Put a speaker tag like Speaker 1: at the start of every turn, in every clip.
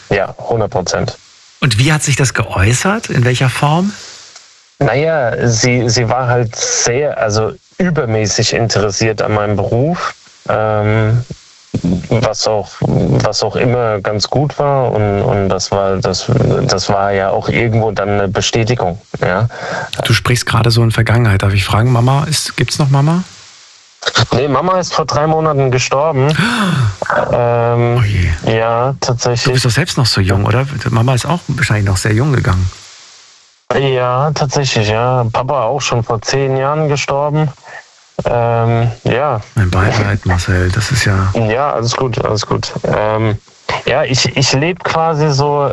Speaker 1: Ja, 100%.
Speaker 2: Und wie hat sich das geäußert? In welcher Form?
Speaker 1: Naja, sie war halt übermäßig interessiert an meinem Beruf, was auch immer ganz gut war, und das war ja auch irgendwo dann eine Bestätigung. Ja.
Speaker 2: Du sprichst gerade so in Vergangenheit. Darf ich fragen, gibt's noch Mama?
Speaker 1: Nee, Mama ist vor 3 Monaten gestorben.
Speaker 2: Oh je.
Speaker 1: Ja, tatsächlich.
Speaker 2: Du bist doch selbst noch so jung, oder? Mama ist auch wahrscheinlich noch sehr jung gegangen.
Speaker 1: Ja, tatsächlich, ja. Papa auch schon vor 10 Jahren gestorben. Ja.
Speaker 2: Mein Beileid, Marcel, das ist ja...
Speaker 1: Ja, alles gut. Ja, ich lebe quasi so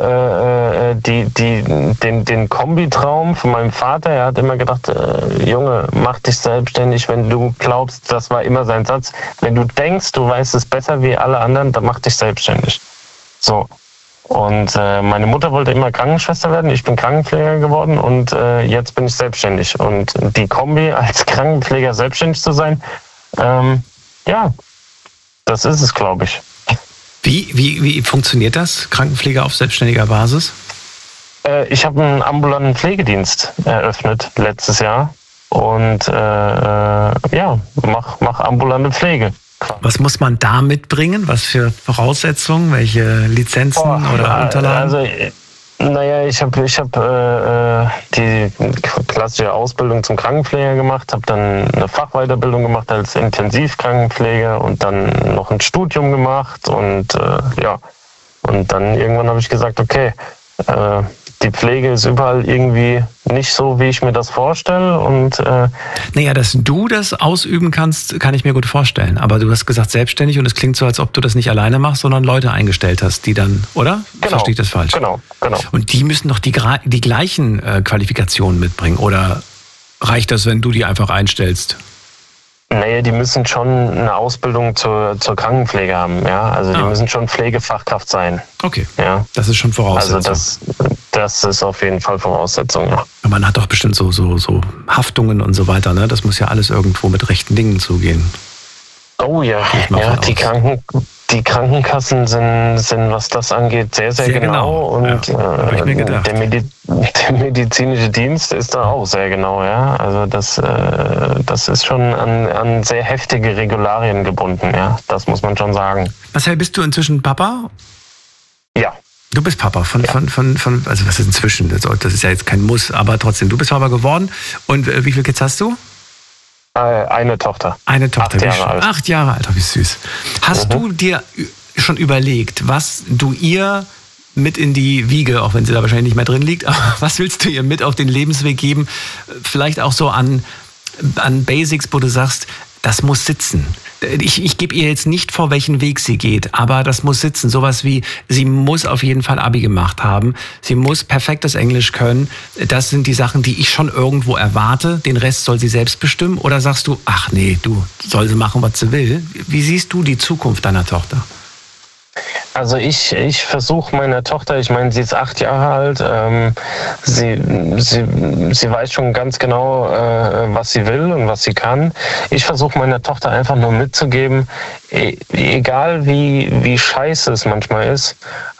Speaker 1: den Kombitraum von meinem Vater. Er hat immer gedacht, Junge, mach dich selbstständig, wenn du glaubst, das war immer sein Satz, wenn du denkst, du weißt es besser wie alle anderen, dann mach dich selbstständig. So. Und meine Mutter wollte immer Krankenschwester werden, ich bin Krankenpfleger geworden, und jetzt bin ich selbstständig. Und die Kombi, als Krankenpfleger selbstständig zu sein, ja, das ist es, glaube ich.
Speaker 2: Wie funktioniert das, Krankenpflege auf selbstständiger Basis?
Speaker 1: Ich habe einen ambulanten Pflegedienst eröffnet letztes Jahr und mach ambulante Pflege.
Speaker 2: Was muss man da mitbringen? Was für Voraussetzungen? Welche Lizenzen oder Unterlagen?
Speaker 1: Also, naja, ich hab die klassische Ausbildung zum Krankenpfleger gemacht, habe dann eine Fachweiterbildung gemacht als Intensivkrankenpfleger und dann noch ein Studium gemacht, und und dann irgendwann habe ich gesagt, okay, die Pflege ist überall irgendwie nicht so, wie ich mir das vorstelle. Und
Speaker 2: naja, dass du das ausüben kannst, kann ich mir gut vorstellen. Aber du hast gesagt selbstständig, und es klingt so, als ob du das nicht alleine machst, sondern Leute eingestellt hast, die dann, oder?
Speaker 1: Genau.
Speaker 2: Verstehe ich das falsch?
Speaker 1: Genau.
Speaker 2: Und die müssen doch die gleichen Qualifikationen mitbringen, oder reicht das, wenn du die einfach einstellst?
Speaker 1: Naja, die müssen schon eine Ausbildung zur Krankenpflege haben, ja. Also die müssen schon Pflegefachkraft sein.
Speaker 2: Okay.
Speaker 1: Ja.
Speaker 2: Das ist schon Voraussetzung.
Speaker 1: Also das ist auf jeden Fall Voraussetzung, ja.
Speaker 2: Man hat doch bestimmt so Haftungen und so weiter, ne? Das muss ja alles irgendwo mit rechten Dingen zugehen.
Speaker 1: Oh ja, die Krankenkassen sind, was das angeht, sehr, sehr genau. Und
Speaker 2: hab ich mir gedacht.
Speaker 1: Der medizinische Dienst ist da auch sehr genau, ja. Also das ist schon an sehr heftige Regularien gebunden, ja. Das muss man schon sagen.
Speaker 2: Marcel, bist du inzwischen Papa?
Speaker 1: Ja.
Speaker 2: Du bist Papa also was ist inzwischen? Das ist ja jetzt kein Muss, aber trotzdem, du bist Papa geworden. Und wie viele Kids hast du?
Speaker 1: Eine Tochter.
Speaker 2: Eine Tochter.
Speaker 1: 8 Jahre alt.
Speaker 2: 8 Jahre alt, wie süß. Hast du dir schon überlegt, was du ihr mit in die Wiege, auch wenn sie da wahrscheinlich nicht mehr drin liegt, aber was willst du ihr mit auf den Lebensweg geben? Vielleicht auch so an Basics, wo du sagst, das muss sitzen. Ich gebe ihr jetzt nicht vor, welchen Weg sie geht, aber das muss sitzen. Sowas wie, sie muss auf jeden Fall Abi gemacht haben, sie muss perfektes Englisch können. Das sind die Sachen, die ich schon irgendwo erwarte. Den Rest soll sie selbst bestimmen. Oder sagst du, ach nee, soll sie machen, was sie will. Wie siehst du die Zukunft deiner Tochter?
Speaker 1: Also ich versuche meiner Tochter, ich meine, sie ist 8 Jahre alt, sie weiß schon ganz genau, was sie will und was sie kann. Ich versuche meiner Tochter einfach nur mitzugeben, egal wie scheiße es manchmal ist,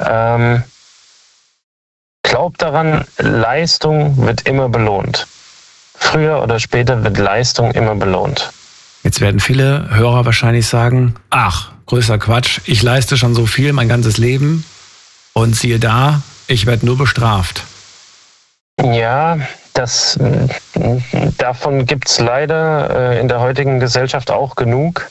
Speaker 1: glaub daran, Leistung wird immer belohnt. Früher oder später wird Leistung immer belohnt.
Speaker 2: Jetzt werden viele Hörer wahrscheinlich sagen, ach, größter Quatsch, ich leiste schon so viel mein ganzes Leben und siehe da, ich werde nur bestraft.
Speaker 1: Ja, davon gibt es leider in der heutigen Gesellschaft auch genug.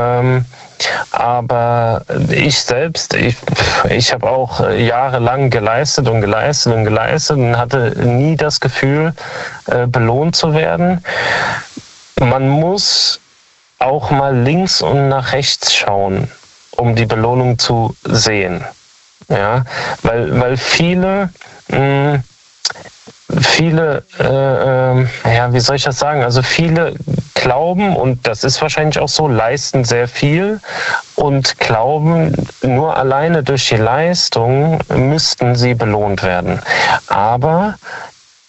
Speaker 1: Aber ich selbst, ich habe auch jahrelang geleistet und hatte nie das Gefühl, belohnt zu werden. Man muss auch mal links und nach rechts schauen, um die Belohnung zu sehen. Ja, weil viele, wie soll ich das sagen? Also viele glauben, und das ist wahrscheinlich auch so, leisten sehr viel und glauben, nur alleine durch die Leistung müssten sie belohnt werden. Aber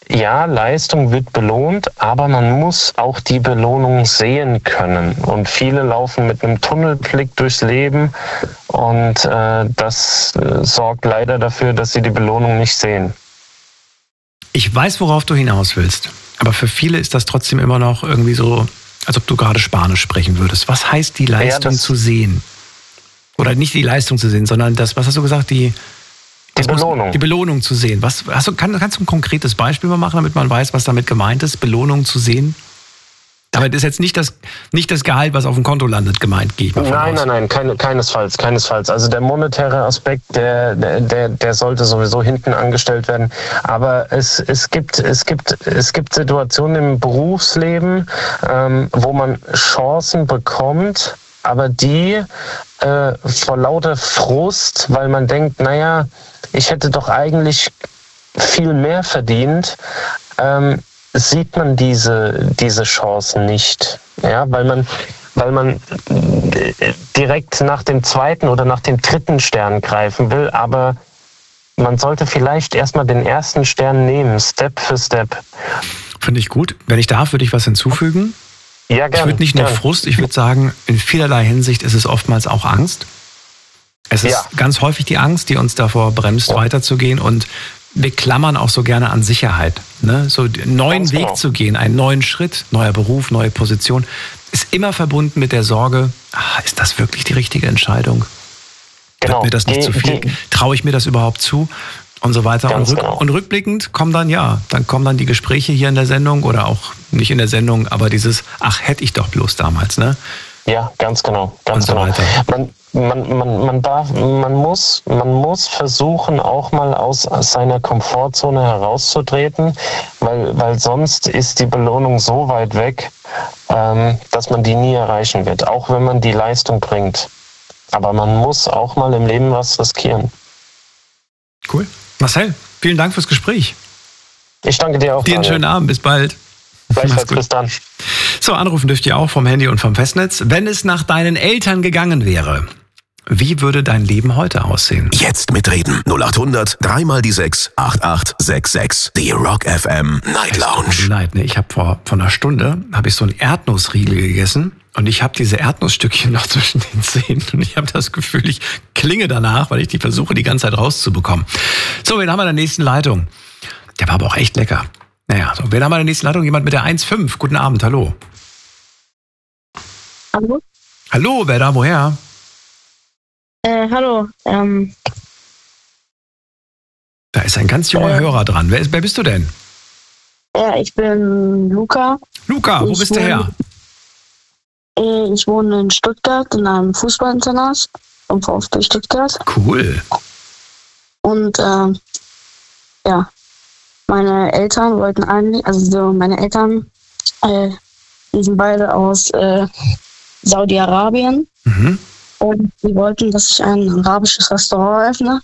Speaker 1: ja, Leistung wird belohnt, aber man muss auch die Belohnung sehen können. Und viele laufen mit einem Tunnelblick durchs Leben und das sorgt leider dafür, dass sie die Belohnung nicht sehen.
Speaker 2: Ich weiß, worauf du hinaus willst, aber für viele ist das trotzdem immer noch irgendwie so, als ob du gerade Spanisch sprechen würdest. Was heißt die Leistung zu sehen? Oder nicht die Leistung zu sehen, sondern das, was hast du gesagt, die Belohnung. Die Belohnung zu sehen. Kannst du ein konkretes Beispiel mal machen, damit man weiß, was damit gemeint ist, Belohnung zu sehen? Damit ist jetzt nicht das Gehalt, was auf dem Konto landet, gemeint, gehe ich mal von aus.
Speaker 1: Nein, keinesfalls. Also der monetäre Aspekt, der sollte sowieso hinten angestellt werden. Aber es gibt Situationen im Berufsleben, wo man Chancen bekommt, aber die vor lauter Frust, weil man denkt, naja, ich hätte doch eigentlich viel mehr verdient, sieht man diese Chancen nicht, ja, weil man direkt nach dem zweiten oder nach dem dritten Stern greifen will, aber man sollte vielleicht erstmal den ersten Stern nehmen, Step für Step.
Speaker 2: Finde ich gut. Wenn ich darf, würde ich was hinzufügen.
Speaker 1: Ja, gerne.
Speaker 2: Ich würde nicht nur Frust, ich würde sagen, in vielerlei Hinsicht ist es oftmals auch Angst. Es ist ganz häufig die Angst, die uns davor bremst, weiterzugehen, und wir klammern auch so gerne an Sicherheit. Ne? So einen neuen Weg zu gehen, einen neuen Schritt, neuer Beruf, neue Position, ist immer verbunden mit der Sorge, ist das wirklich die richtige Entscheidung? Wird mir das nicht zu viel? Traue ich mir das überhaupt zu? Und so weiter. Und rückblickend kommen dann die Gespräche hier in der Sendung, oder auch nicht in der Sendung, aber dieses, hätte ich doch bloß damals, ne?
Speaker 1: Ja, ganz genau. Man muss versuchen, auch mal aus seiner Komfortzone herauszutreten, weil sonst ist die Belohnung so weit weg, dass man die nie erreichen wird, auch wenn man die Leistung bringt. Aber man muss auch mal im Leben was riskieren.
Speaker 2: Cool. Marcel, vielen Dank fürs Gespräch.
Speaker 1: Ich danke dir auch.
Speaker 2: Dir einen schönen Abend, bis bald.
Speaker 1: Gleichfalls, bis dann.
Speaker 2: So, anrufen dürft ihr auch vom Handy und vom Festnetz. Wenn es nach deinen Eltern gegangen wäre, wie würde dein Leben heute aussehen?
Speaker 3: Jetzt mitreden. 0800 3 die 6 8866. Die Rock FM Night Lounge.
Speaker 2: Leid, ne? Ich habe vor einer Stunde so einen Erdnussriegel gegessen und ich habe diese Erdnussstückchen noch zwischen den Zähnen und ich habe das Gefühl, ich klinge danach, weil ich die versuche, die ganze Zeit rauszubekommen. So, wen haben wir in der nächsten Leitung? Der war aber auch echt lecker. Naja, so, wen haben wir in der nächsten Leitung? Jemand mit der 1.5. Guten Abend, hallo.
Speaker 4: Hallo?
Speaker 2: Hallo, wer da, woher?
Speaker 4: Hallo.
Speaker 2: Da ist ein ganz junger Hörer dran. Wer bist du denn?
Speaker 4: Ja, ich bin Luca.
Speaker 2: Luca, wo bist du her?
Speaker 4: Ich wohne in Stuttgart in einem Fußballinternat vom VfB Stuttgart.
Speaker 2: Cool.
Speaker 4: Und meine Eltern wollten die sind beide aus Saudi-Arabien.
Speaker 2: Mhm.
Speaker 4: Und die wollten, dass ich ein arabisches Restaurant eröffne.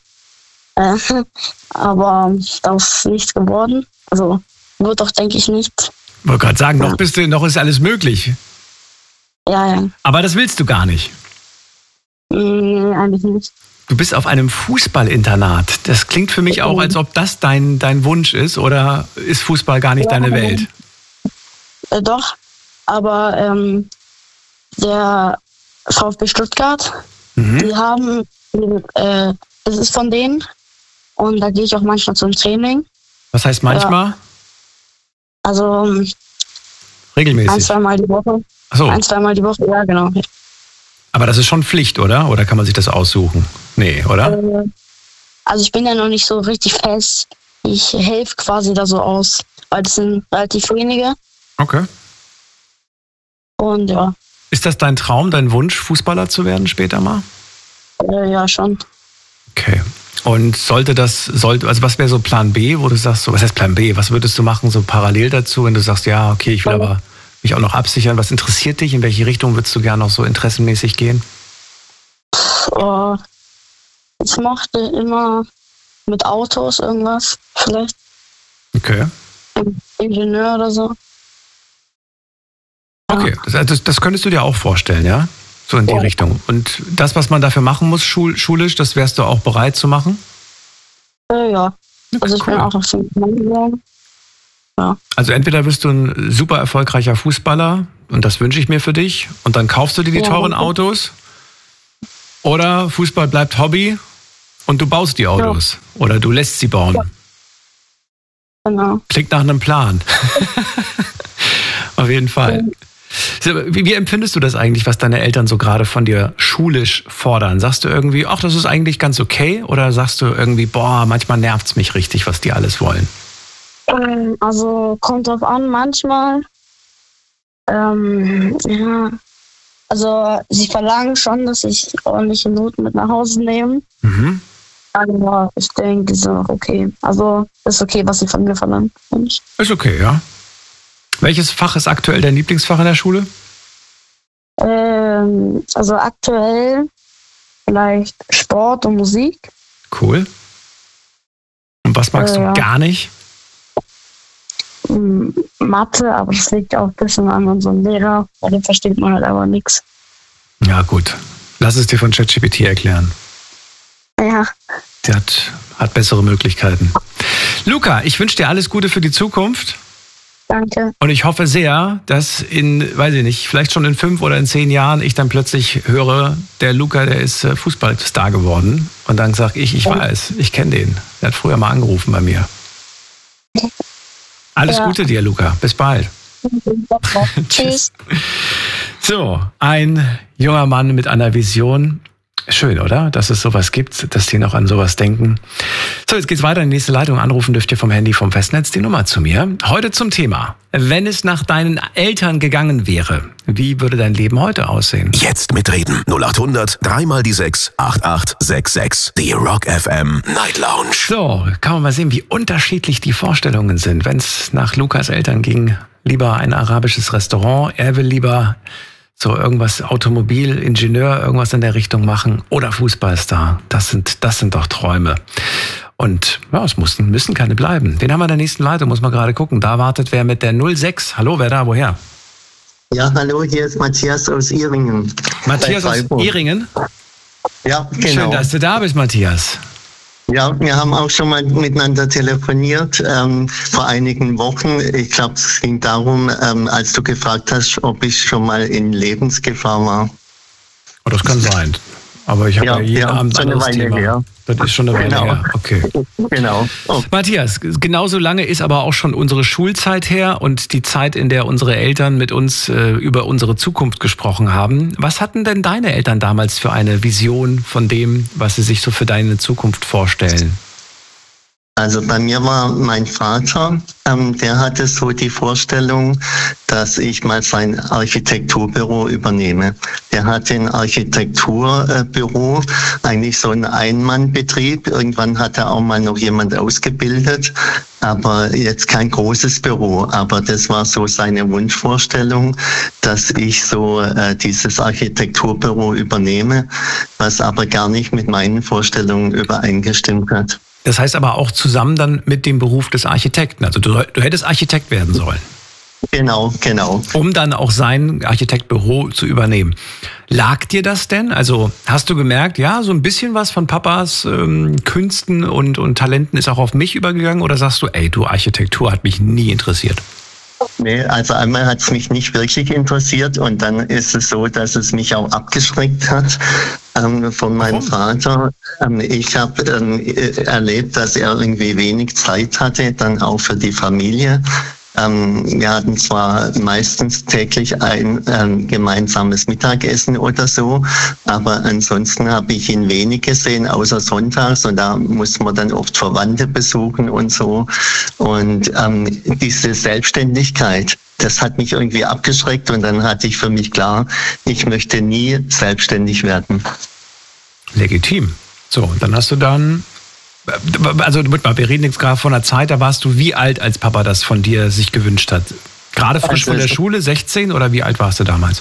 Speaker 4: Aber daraus ist nichts geworden. Also wird doch, denke ich, nicht.
Speaker 2: Ich wollte gerade sagen, noch ist alles möglich.
Speaker 4: Ja.
Speaker 2: Aber das willst du gar nicht.
Speaker 4: Nee, eigentlich nicht.
Speaker 2: Du bist auf einem Fußballinternat. Das klingt für mich auch, als ob das dein Wunsch ist, oder ist Fußball gar nicht deine Welt?
Speaker 4: Doch, aber der VfB Stuttgart, die haben, das ist von denen, und da gehe ich auch manchmal zum Training.
Speaker 2: Was heißt manchmal?
Speaker 4: Ja. Also
Speaker 2: regelmäßig?
Speaker 4: 1-2 Mal die Woche.
Speaker 2: Ach so.
Speaker 4: 1-2 Mal die Woche, ja, genau.
Speaker 2: Aber das ist schon Pflicht, oder? Oder kann man sich das aussuchen? Nee, oder?
Speaker 4: Also ich bin ja noch nicht so richtig fest. Ich helfe quasi da so aus, weil das sind relativ wenige.
Speaker 2: Okay.
Speaker 4: Und ja.
Speaker 2: Ist das dein Traum, dein Wunsch, Fußballer zu werden später mal?
Speaker 4: Ja, schon.
Speaker 2: Okay. Und also was wäre so Plan B, wo du sagst, was heißt Plan B? Was würdest du machen, so parallel dazu, wenn du sagst, ja, okay, ich will aber mich auch noch absichern. Was interessiert dich? In welche Richtung würdest du gerne noch so interessenmäßig gehen?
Speaker 4: Ich mochte immer mit Autos irgendwas, vielleicht.
Speaker 2: Okay.
Speaker 4: Ingenieur oder so.
Speaker 2: Okay, das könntest du dir auch vorstellen, ja? So in die Richtung. Und das, was man dafür machen muss, schulisch, das wärst du auch bereit zu machen?
Speaker 4: Ja. Also ich bin auch noch 5 Mann geworden. ja.
Speaker 2: Also entweder bist du ein super erfolgreicher Fußballer und das wünsche ich mir für dich und dann kaufst du dir die teuren Autos, oder Fußball bleibt Hobby und du baust die Autos oder du lässt sie bauen. Ja.
Speaker 4: Genau.
Speaker 2: Klingt nach einem Plan. Auf jeden Fall. Wie empfindest du das eigentlich, was deine Eltern so gerade von dir schulisch fordern? Sagst du irgendwie, ach, das ist eigentlich ganz okay? Oder sagst du irgendwie, boah, manchmal nervt's mich richtig, was die alles wollen?
Speaker 4: Also kommt drauf an, manchmal. Ja. Also sie verlangen schon, dass ich ordentliche Noten mit nach Hause nehme. Mhm. Aber ich denke, ist auch okay. Also ist okay, was sie von mir verlangen.
Speaker 2: Ist okay, ja. Welches Fach ist aktuell dein Lieblingsfach in der Schule?
Speaker 4: Also aktuell vielleicht Sport und Musik.
Speaker 2: Cool. Und was magst du gar nicht?
Speaker 4: Mathe, aber das liegt auch ein bisschen an unserem Lehrer. Bei dem versteht man halt aber nichts.
Speaker 2: Ja gut, lass es dir von ChatGPT erklären.
Speaker 4: Ja.
Speaker 2: Der hat bessere Möglichkeiten. Luca, ich wünsche dir alles Gute für die Zukunft.
Speaker 4: Danke.
Speaker 2: Und ich hoffe sehr, dass weiß ich nicht, vielleicht schon in 5 oder in 10 Jahren ich dann plötzlich höre, der Luca, der ist Fußballstar geworden. Und dann sage ich weiß, ich kenne den. Der hat früher mal angerufen bei mir. Alles Gute dir, Luca. Bis bald.
Speaker 4: Tschüss.
Speaker 2: So, ein junger Mann mit einer Vision. Schön, oder? Dass es sowas gibt, dass die noch an sowas denken. So, jetzt geht's weiter in die nächste Leitung. Anrufen dürft ihr vom Handy, vom Festnetz, die Nummer zu mir. Heute zum Thema: Wenn es nach deinen Eltern gegangen wäre, wie würde dein Leben heute aussehen?
Speaker 3: Jetzt mitreden. 0800 3 die 6 8866. Die Rock FM Night Lounge.
Speaker 2: So, kann man mal sehen, wie unterschiedlich die Vorstellungen sind. Wenn es nach Lukas Eltern ging, lieber ein arabisches Restaurant. Er will lieber so irgendwas Automobilingenieur, irgendwas in der Richtung machen oder Fußballstar. Das sind doch Träume. Und ja, es müssen keine bleiben. Wen haben wir in der nächsten Leitung? Muss man gerade gucken. Da wartet wer mit der 06. Hallo, wer da? Woher?
Speaker 5: Ja, hallo, hier ist Matthias aus Ihringen.
Speaker 2: Matthias aus Ihringen?
Speaker 5: Ja, genau.
Speaker 2: Schön, dass du da bist, Matthias.
Speaker 5: Ja, wir haben auch schon mal miteinander telefoniert vor einigen Wochen. Ich glaube, es ging darum, als du gefragt hast, ob ich schon mal in Lebensgefahr war.
Speaker 2: Oh, das kann sein. Aber ich habe ja jeden Abend ein anderes Thema. Her. Das ist schon eine Weile her. Okay.
Speaker 5: Genau. Oh.
Speaker 2: Matthias, genauso lange ist aber auch schon unsere Schulzeit her und die Zeit, in der unsere Eltern mit uns über unsere Zukunft gesprochen haben. Was hatten denn deine Eltern damals für eine Vision von dem, was sie sich so für deine Zukunft vorstellen?
Speaker 5: Also bei mir war mein Vater, der hatte so die Vorstellung, dass ich mal sein Architekturbüro übernehme. Der hatte ein Architekturbüro, eigentlich so ein Ein-Mann-Betrieb. Irgendwann hat er auch mal noch jemand ausgebildet, aber jetzt kein großes Büro. Aber das war so seine Wunschvorstellung, dass ich so dieses Architekturbüro übernehme, was aber gar nicht mit meinen Vorstellungen übereingestimmt hat.
Speaker 2: Das heißt aber auch zusammen dann mit dem Beruf des Architekten. Also du hättest Architekt werden sollen.
Speaker 5: Genau.
Speaker 2: Um dann auch sein Architektbüro zu übernehmen. Lag dir das denn? Also hast du gemerkt, ja, so ein bisschen was von Papas Künsten und Talenten ist auch auf mich übergegangen? Oder sagst du, Architektur hat mich nie interessiert?
Speaker 5: Nee, also einmal hat es mich nicht wirklich interessiert und dann ist es so, dass es mich auch abgeschreckt hat von meinem Vater. Ich habe erlebt, dass er irgendwie wenig Zeit hatte, dann auch für die Familie. Wir hatten zwar meistens täglich ein gemeinsames Mittagessen oder so, aber ansonsten habe ich ihn wenig gesehen, außer sonntags, und da muss man dann oft Verwandte besuchen und so. Und diese Selbstständigkeit, das hat mich irgendwie abgeschreckt und dann hatte ich für mich klar, ich möchte nie selbstständig werden.
Speaker 2: Legitim. So, und dann hast du dann... Also wir reden jetzt gerade von einer Zeit, da warst du wie alt, als Papa das von dir sich gewünscht hat? Gerade frisch von der Schule, 16 oder wie alt warst du damals?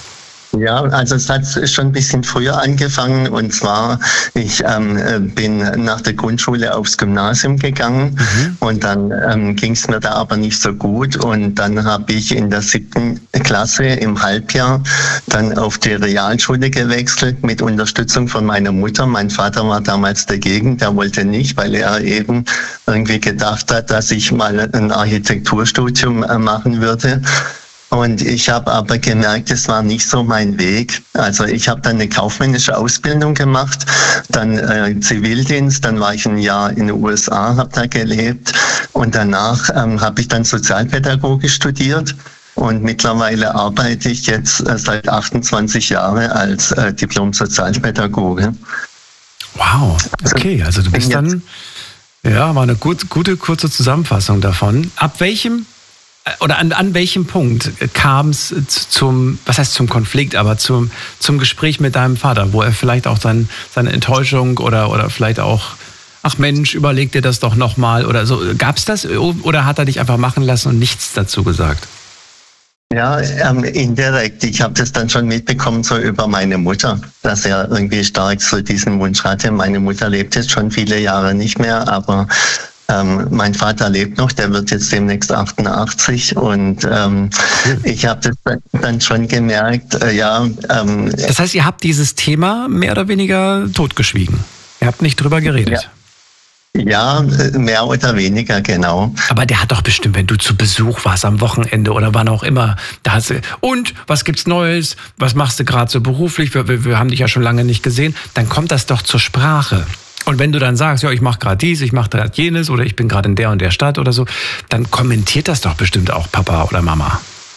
Speaker 5: Ja, also es hat schon ein bisschen früher angefangen, und zwar, ich bin nach der Grundschule aufs Gymnasium gegangen und dann ging es mir da aber nicht so gut, und dann habe ich in der 7. Klasse im Halbjahr dann auf die Realschule gewechselt mit Unterstützung von meiner Mutter. Mein Vater war damals dagegen, der wollte nicht, weil er eben irgendwie gedacht hat, dass ich mal ein Architekturstudium machen würde. Und ich habe aber gemerkt, es war nicht so mein Weg. Also ich habe dann eine kaufmännische Ausbildung gemacht, dann Zivildienst, dann war ich ein Jahr in den USA, habe da gelebt, und danach habe ich dann Sozialpädagogik studiert, und mittlerweile arbeite ich jetzt seit 28 Jahren als Diplom-Sozialpädagoge.
Speaker 2: Wow, okay, also du bist dann, ja, war eine gute kurze Zusammenfassung davon. Ab welchem oder an welchem Punkt kam es zum Konflikt, aber zum Gespräch mit deinem Vater, wo er vielleicht auch seine Enttäuschung oder vielleicht auch, ach Mensch, überleg dir das doch nochmal oder so. Gab es das, oder hat er dich einfach machen lassen und nichts dazu gesagt?
Speaker 5: Ja, indirekt. Ich habe das dann schon mitbekommen, so über meine Mutter, dass er irgendwie stark so diesen Wunsch hatte. Meine Mutter lebt jetzt schon viele Jahre nicht mehr, aber mein Vater lebt noch, der wird jetzt demnächst 88, und ich habe das dann schon gemerkt,
Speaker 2: Das heißt, ihr habt dieses Thema mehr oder weniger totgeschwiegen? Ihr habt nicht drüber geredet?
Speaker 5: Ja, mehr oder weniger, genau.
Speaker 2: Aber der hat doch bestimmt, wenn du zu Besuch warst am Wochenende oder wann auch immer, da hast du, und was gibt's Neues? Was machst du gerade so beruflich? Wir haben dich ja schon lange nicht gesehen. Dann kommt das doch zur Sprache. Und wenn du dann sagst, ja, ich mache gerade dies, ich mache gerade jenes, oder ich bin gerade in der und der Stadt oder so, dann kommentiert das doch bestimmt auch Papa oder Mama.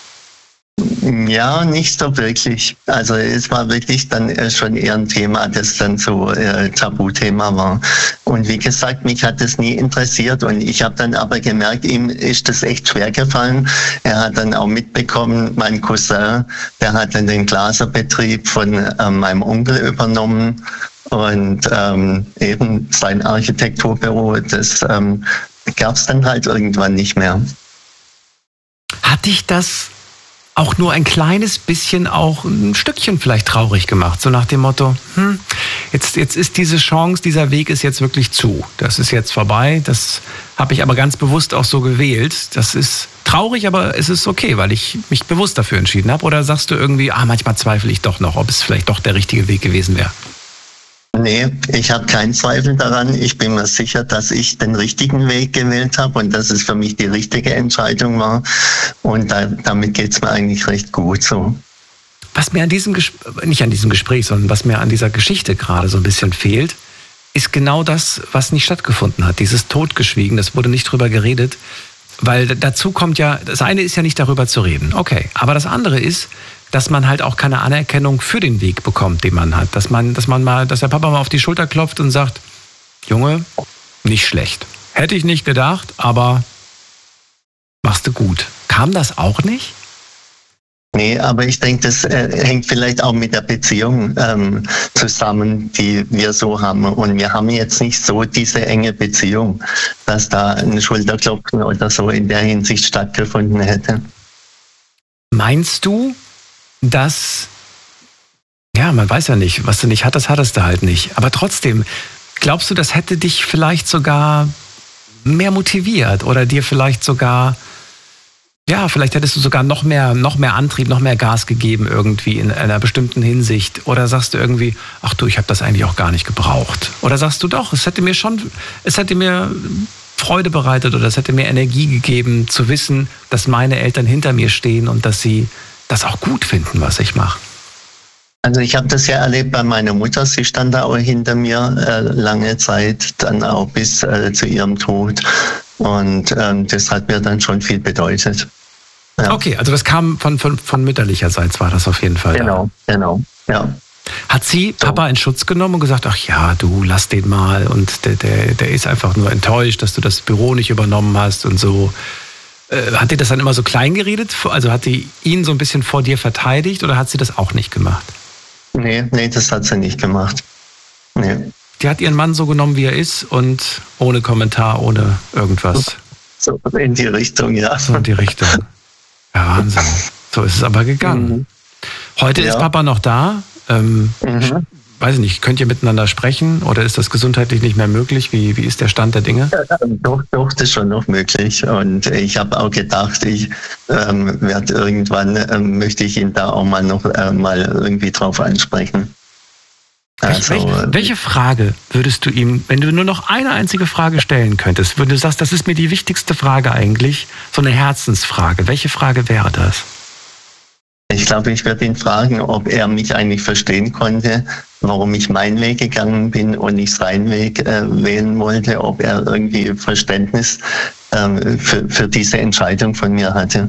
Speaker 5: Ja, nicht so wirklich. Also es war wirklich dann schon eher ein Thema, das dann so Tabuthema war. Und wie gesagt, mich hat das nie interessiert, und ich habe dann aber gemerkt, ihm ist das echt schwer gefallen. Er hat dann auch mitbekommen, mein Cousin, der hat dann den Glaserbetrieb von meinem Onkel übernommen, und eben sein Architekturbüro, das gab es dann halt irgendwann nicht mehr.
Speaker 2: Hat dich das auch nur ein kleines bisschen, auch ein Stückchen vielleicht traurig gemacht? So nach dem Motto, jetzt ist diese Chance, dieser Weg ist jetzt wirklich zu. Das ist jetzt vorbei. Das habe ich aber ganz bewusst auch so gewählt. Das ist traurig, aber es ist okay, weil ich mich bewusst dafür entschieden habe. Oder sagst du irgendwie, manchmal zweifle ich doch noch, ob es vielleicht doch der richtige Weg gewesen wäre?
Speaker 5: Nee, ich habe keinen Zweifel daran. Ich bin mir sicher, dass ich den richtigen Weg gewählt habe und dass es für mich die richtige Entscheidung war. Und damit geht's mir eigentlich recht gut so.
Speaker 2: Was mir nicht an diesem Gespräch, sondern was mir an dieser Geschichte gerade so ein bisschen fehlt, ist genau das, was nicht stattgefunden hat. Dieses Totgeschwiegen, das wurde nicht drüber geredet. Weil dazu kommt ja, das eine ist ja nicht darüber zu reden. Okay, aber das andere ist, dass man halt auch keine Anerkennung für den Weg bekommt, den man hat. Dass der Papa mal auf die Schulter klopft und sagt, Junge, nicht schlecht. Hätte ich nicht gedacht, aber machst du gut. Kam das auch nicht?
Speaker 5: Nee, aber ich denke, das hängt vielleicht auch mit der Beziehung zusammen, die wir so haben. Und wir haben jetzt nicht so diese enge Beziehung, dass da ein Schulterklopfen oder so in der Hinsicht stattgefunden hätte.
Speaker 2: Meinst du, dass, ja, man weiß ja nicht, was du nicht hattest, hattest du halt nicht. Aber trotzdem, glaubst du, das hätte dich vielleicht sogar mehr motiviert oder dir vielleicht sogar, ja, vielleicht hättest du sogar noch mehr Antrieb, noch mehr Gas gegeben irgendwie in einer bestimmten Hinsicht? Oder sagst du irgendwie, ach du, ich habe das eigentlich auch gar nicht gebraucht? Oder sagst du doch, es hätte mir Freude bereitet oder es hätte mir Energie gegeben, zu wissen, dass meine Eltern hinter mir stehen und dass sie das auch gut finden, was ich mache?
Speaker 5: Also ich habe das ja erlebt bei meiner Mutter. Sie stand da auch hinter mir lange Zeit, dann auch bis zu ihrem Tod. Und das hat mir dann schon viel bedeutet. Ja. Okay,
Speaker 2: also das kam von mütterlicherseits, war das auf jeden Fall.
Speaker 5: Genau, ja.
Speaker 2: Hat sie Papa in Schutz genommen und gesagt, ach ja, du lass den mal und der ist einfach nur enttäuscht, dass du das Büro nicht übernommen hast und so. Hat die das dann immer so klein geredet? Also hat die ihn so ein bisschen vor dir verteidigt oder hat sie das auch nicht gemacht?
Speaker 5: Nee, das hat sie nicht gemacht. Nee.
Speaker 2: Die hat ihren Mann so genommen, wie er ist und ohne Kommentar, ohne irgendwas.
Speaker 5: So in die Richtung, ja.
Speaker 2: So in die Richtung. Ja, Wahnsinn. So ist es aber gegangen. Heute ist Papa noch da. Weiß ich nicht, könnt ihr miteinander sprechen oder ist das gesundheitlich nicht mehr möglich? Wie ist der Stand der Dinge?
Speaker 5: Doch, das ist schon noch möglich. Und ich habe auch gedacht, ich werde irgendwann, möchte ich ihn da auch mal noch mal irgendwie drauf ansprechen. Also,
Speaker 2: welche Frage würdest du ihm, wenn du nur noch eine einzige Frage stellen könntest, wenn du sagst, das ist mir die wichtigste Frage eigentlich, so eine Herzensfrage, welche Frage wäre das?
Speaker 5: Ich glaube, ich werde ihn fragen, ob er mich eigentlich verstehen konnte, warum ich meinen Weg gegangen bin und nicht seinen Weg wählen wollte, ob er irgendwie Verständnis für diese Entscheidung von mir hatte.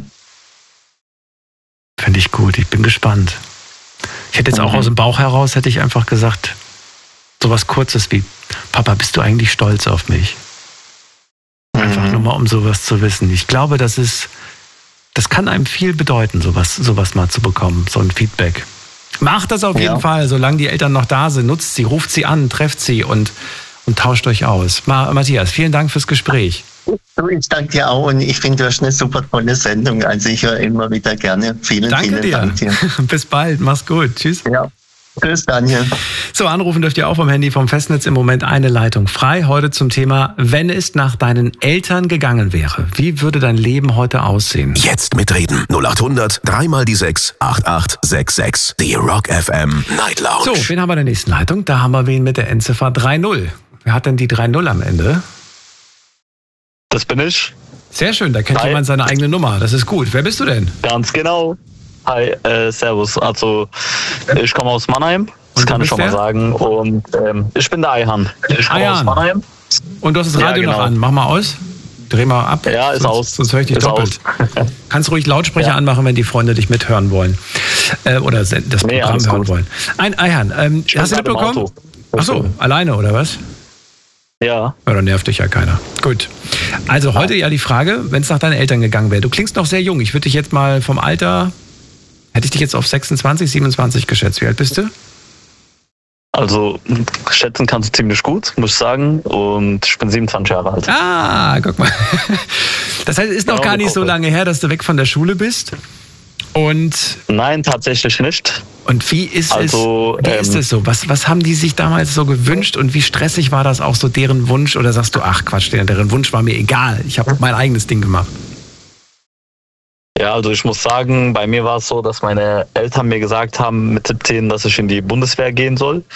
Speaker 2: Finde ich gut, ich bin gespannt. Ich hätte jetzt auch aus dem Bauch heraus, hätte ich einfach gesagt, sowas Kurzes wie, Papa, bist du eigentlich stolz auf mich? Einfach nur mal, um sowas zu wissen. Ich glaube, das kann einem viel bedeuten, sowas mal zu bekommen, so ein Feedback. Macht das auf jeden Fall, solange die Eltern noch da sind. Nutzt sie, ruft sie an, trefft sie und tauscht euch aus. Matthias, vielen Dank fürs Gespräch.
Speaker 5: Ich danke dir auch und ich finde, du hast eine super tolle Sendung. Also ich höre immer wieder gerne. Vielen Dank dir.
Speaker 2: Bis bald, mach's gut. Tschüss.
Speaker 5: Ja. Tschüss, Daniel.
Speaker 2: So, anrufen dürft ihr auch vom Handy vom Festnetz. Im Moment eine Leitung frei. Heute zum Thema, wenn es nach deinen Eltern gegangen wäre. Wie würde dein Leben heute aussehen?
Speaker 3: Jetzt mitreden. 0800 3 die 6 8866. Die Rock FM Night Lounge.
Speaker 2: So, wen haben wir in der nächsten Leitung? Da haben wir wen mit der Endziffer 30. Wer hat denn die 30 am Ende?
Speaker 6: Das bin ich.
Speaker 2: Sehr schön, da kennt jemand seine eigene Nummer. Das ist gut. Wer bist du denn?
Speaker 6: Ganz genau. Hi, servus. Also, ich komme aus Mannheim. Das kann ich schon mal sagen. Und ich bin der Ayhan. Ich komme aus Mannheim.
Speaker 2: Und du hast das Radio noch an. Mach mal aus. Dreh mal ab.
Speaker 6: Ja, ist aus.
Speaker 2: Sonst höre ich dich doppelt. Kannst ruhig Lautsprecher anmachen, wenn die Freunde dich mithören wollen. Oder das Programm hören wollen. Ein Ayhan, hast du mitbekommen? Achso, alleine oder was?
Speaker 6: Ja.
Speaker 2: Ja, dann nervt dich ja keiner. Gut. Also heute ja die Frage, wenn es nach deinen Eltern gegangen wäre. Du klingst noch sehr jung. Ich würde dich jetzt mal vom Alter, hätte ich dich jetzt auf 26, 27 geschätzt. Wie alt bist du?
Speaker 6: Also schätzen kannst du ziemlich gut, muss ich sagen. Und ich bin 27 Jahre alt.
Speaker 2: Ah, guck mal. Das heißt, es ist noch gar nicht so lange her, dass du weg von der Schule bist. Und
Speaker 6: nein, tatsächlich nicht.
Speaker 2: Und wie ist es so? Was haben die sich damals so gewünscht und wie stressig war das auch so deren Wunsch? Oder sagst du, ach Quatsch, deren Wunsch war mir egal. Ich habe mein eigenes Ding gemacht.
Speaker 6: Ja, also ich muss sagen, bei mir war es so, dass meine Eltern mir gesagt haben mit 17, dass ich in die Bundeswehr gehen soll.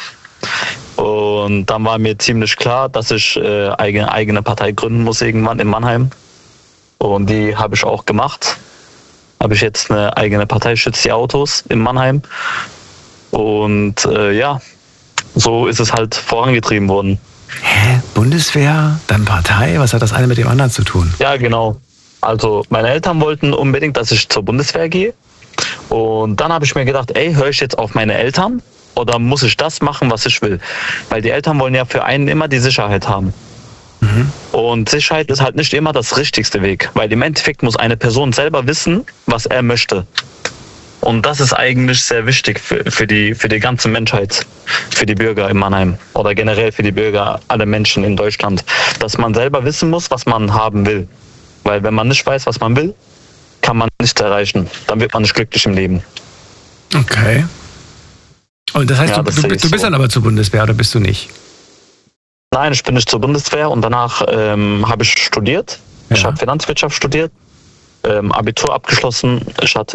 Speaker 6: Und dann war mir ziemlich klar, dass ich eigene Partei gründen muss irgendwann in Mannheim. Und die habe ich auch gemacht. Habe ich jetzt eine eigene Partei, schützt die Autos in Mannheim. Und so ist es halt vorangetrieben worden.
Speaker 2: Hä? Bundeswehr, dann Partei? Was hat das eine mit dem anderen zu tun?
Speaker 6: Ja, genau. Also meine Eltern wollten unbedingt, dass ich zur Bundeswehr gehe. Und dann habe ich mir gedacht, höre ich jetzt auf meine Eltern oder muss ich das machen, was ich will? Weil die Eltern wollen ja für einen immer die Sicherheit haben. Und Sicherheit ist halt nicht immer das richtigste Weg, weil im Endeffekt muss eine Person selber wissen, was er möchte. Und das ist eigentlich sehr wichtig für die ganze Menschheit, für die Bürger in Mannheim oder generell für die Bürger, alle Menschen in Deutschland, dass man selber wissen muss, was man haben will. Weil wenn man nicht weiß, was man will, kann man nichts erreichen. Dann wird man nicht glücklich im Leben.
Speaker 2: Okay. Und das heißt,
Speaker 6: ja,
Speaker 2: du bist dann aber zur Bundeswehr oder bist du nicht?
Speaker 6: Nein, ich bin nicht zur Bundeswehr und danach habe ich studiert. Ja. Ich habe Finanzwirtschaft studiert, Abitur abgeschlossen. Ich hatte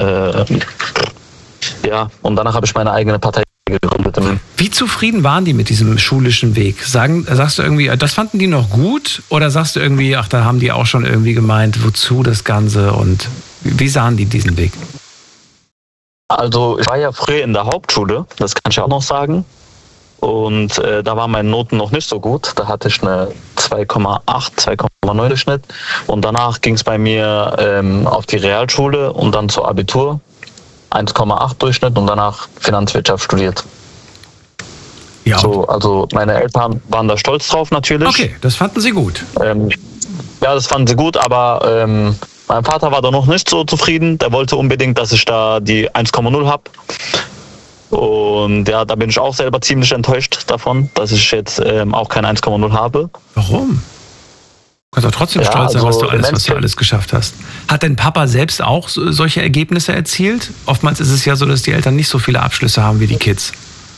Speaker 6: und danach habe ich meine eigene Partei gegründet.
Speaker 2: Wie zufrieden waren die mit diesem schulischen Weg? Sagst du irgendwie, das fanden die noch gut? Oder sagst du irgendwie, ach, da haben die auch schon irgendwie gemeint, wozu das Ganze? Und wie sahen die diesen Weg?
Speaker 6: Also ich war ja früher in der Hauptschule, das kann ich auch noch sagen. Und da waren meine Noten noch nicht so gut. Da hatte ich eine 2,8, 2,9 Durchschnitt. Und danach ging es bei mir auf die Realschule und dann zur Abitur. 1,8 Durchschnitt und danach Finanzwirtschaft studiert.
Speaker 2: Ja.
Speaker 6: So, also meine Eltern waren da stolz drauf natürlich.
Speaker 2: Okay, das fanden sie gut.
Speaker 6: Ja, das fanden sie gut, aber mein Vater war da noch nicht so zufrieden. Der wollte unbedingt, dass ich da die 1,0 habe. Und ja, da bin ich auch selber ziemlich enttäuscht davon, dass ich jetzt auch kein 1,0 habe.
Speaker 2: Warum? Kannst auch trotzdem stolz sein, was du alles geschafft hast. Hat denn Papa selbst auch solche Ergebnisse erzielt? Oftmals ist es ja so, dass die Eltern nicht so viele Abschlüsse haben wie die Kids.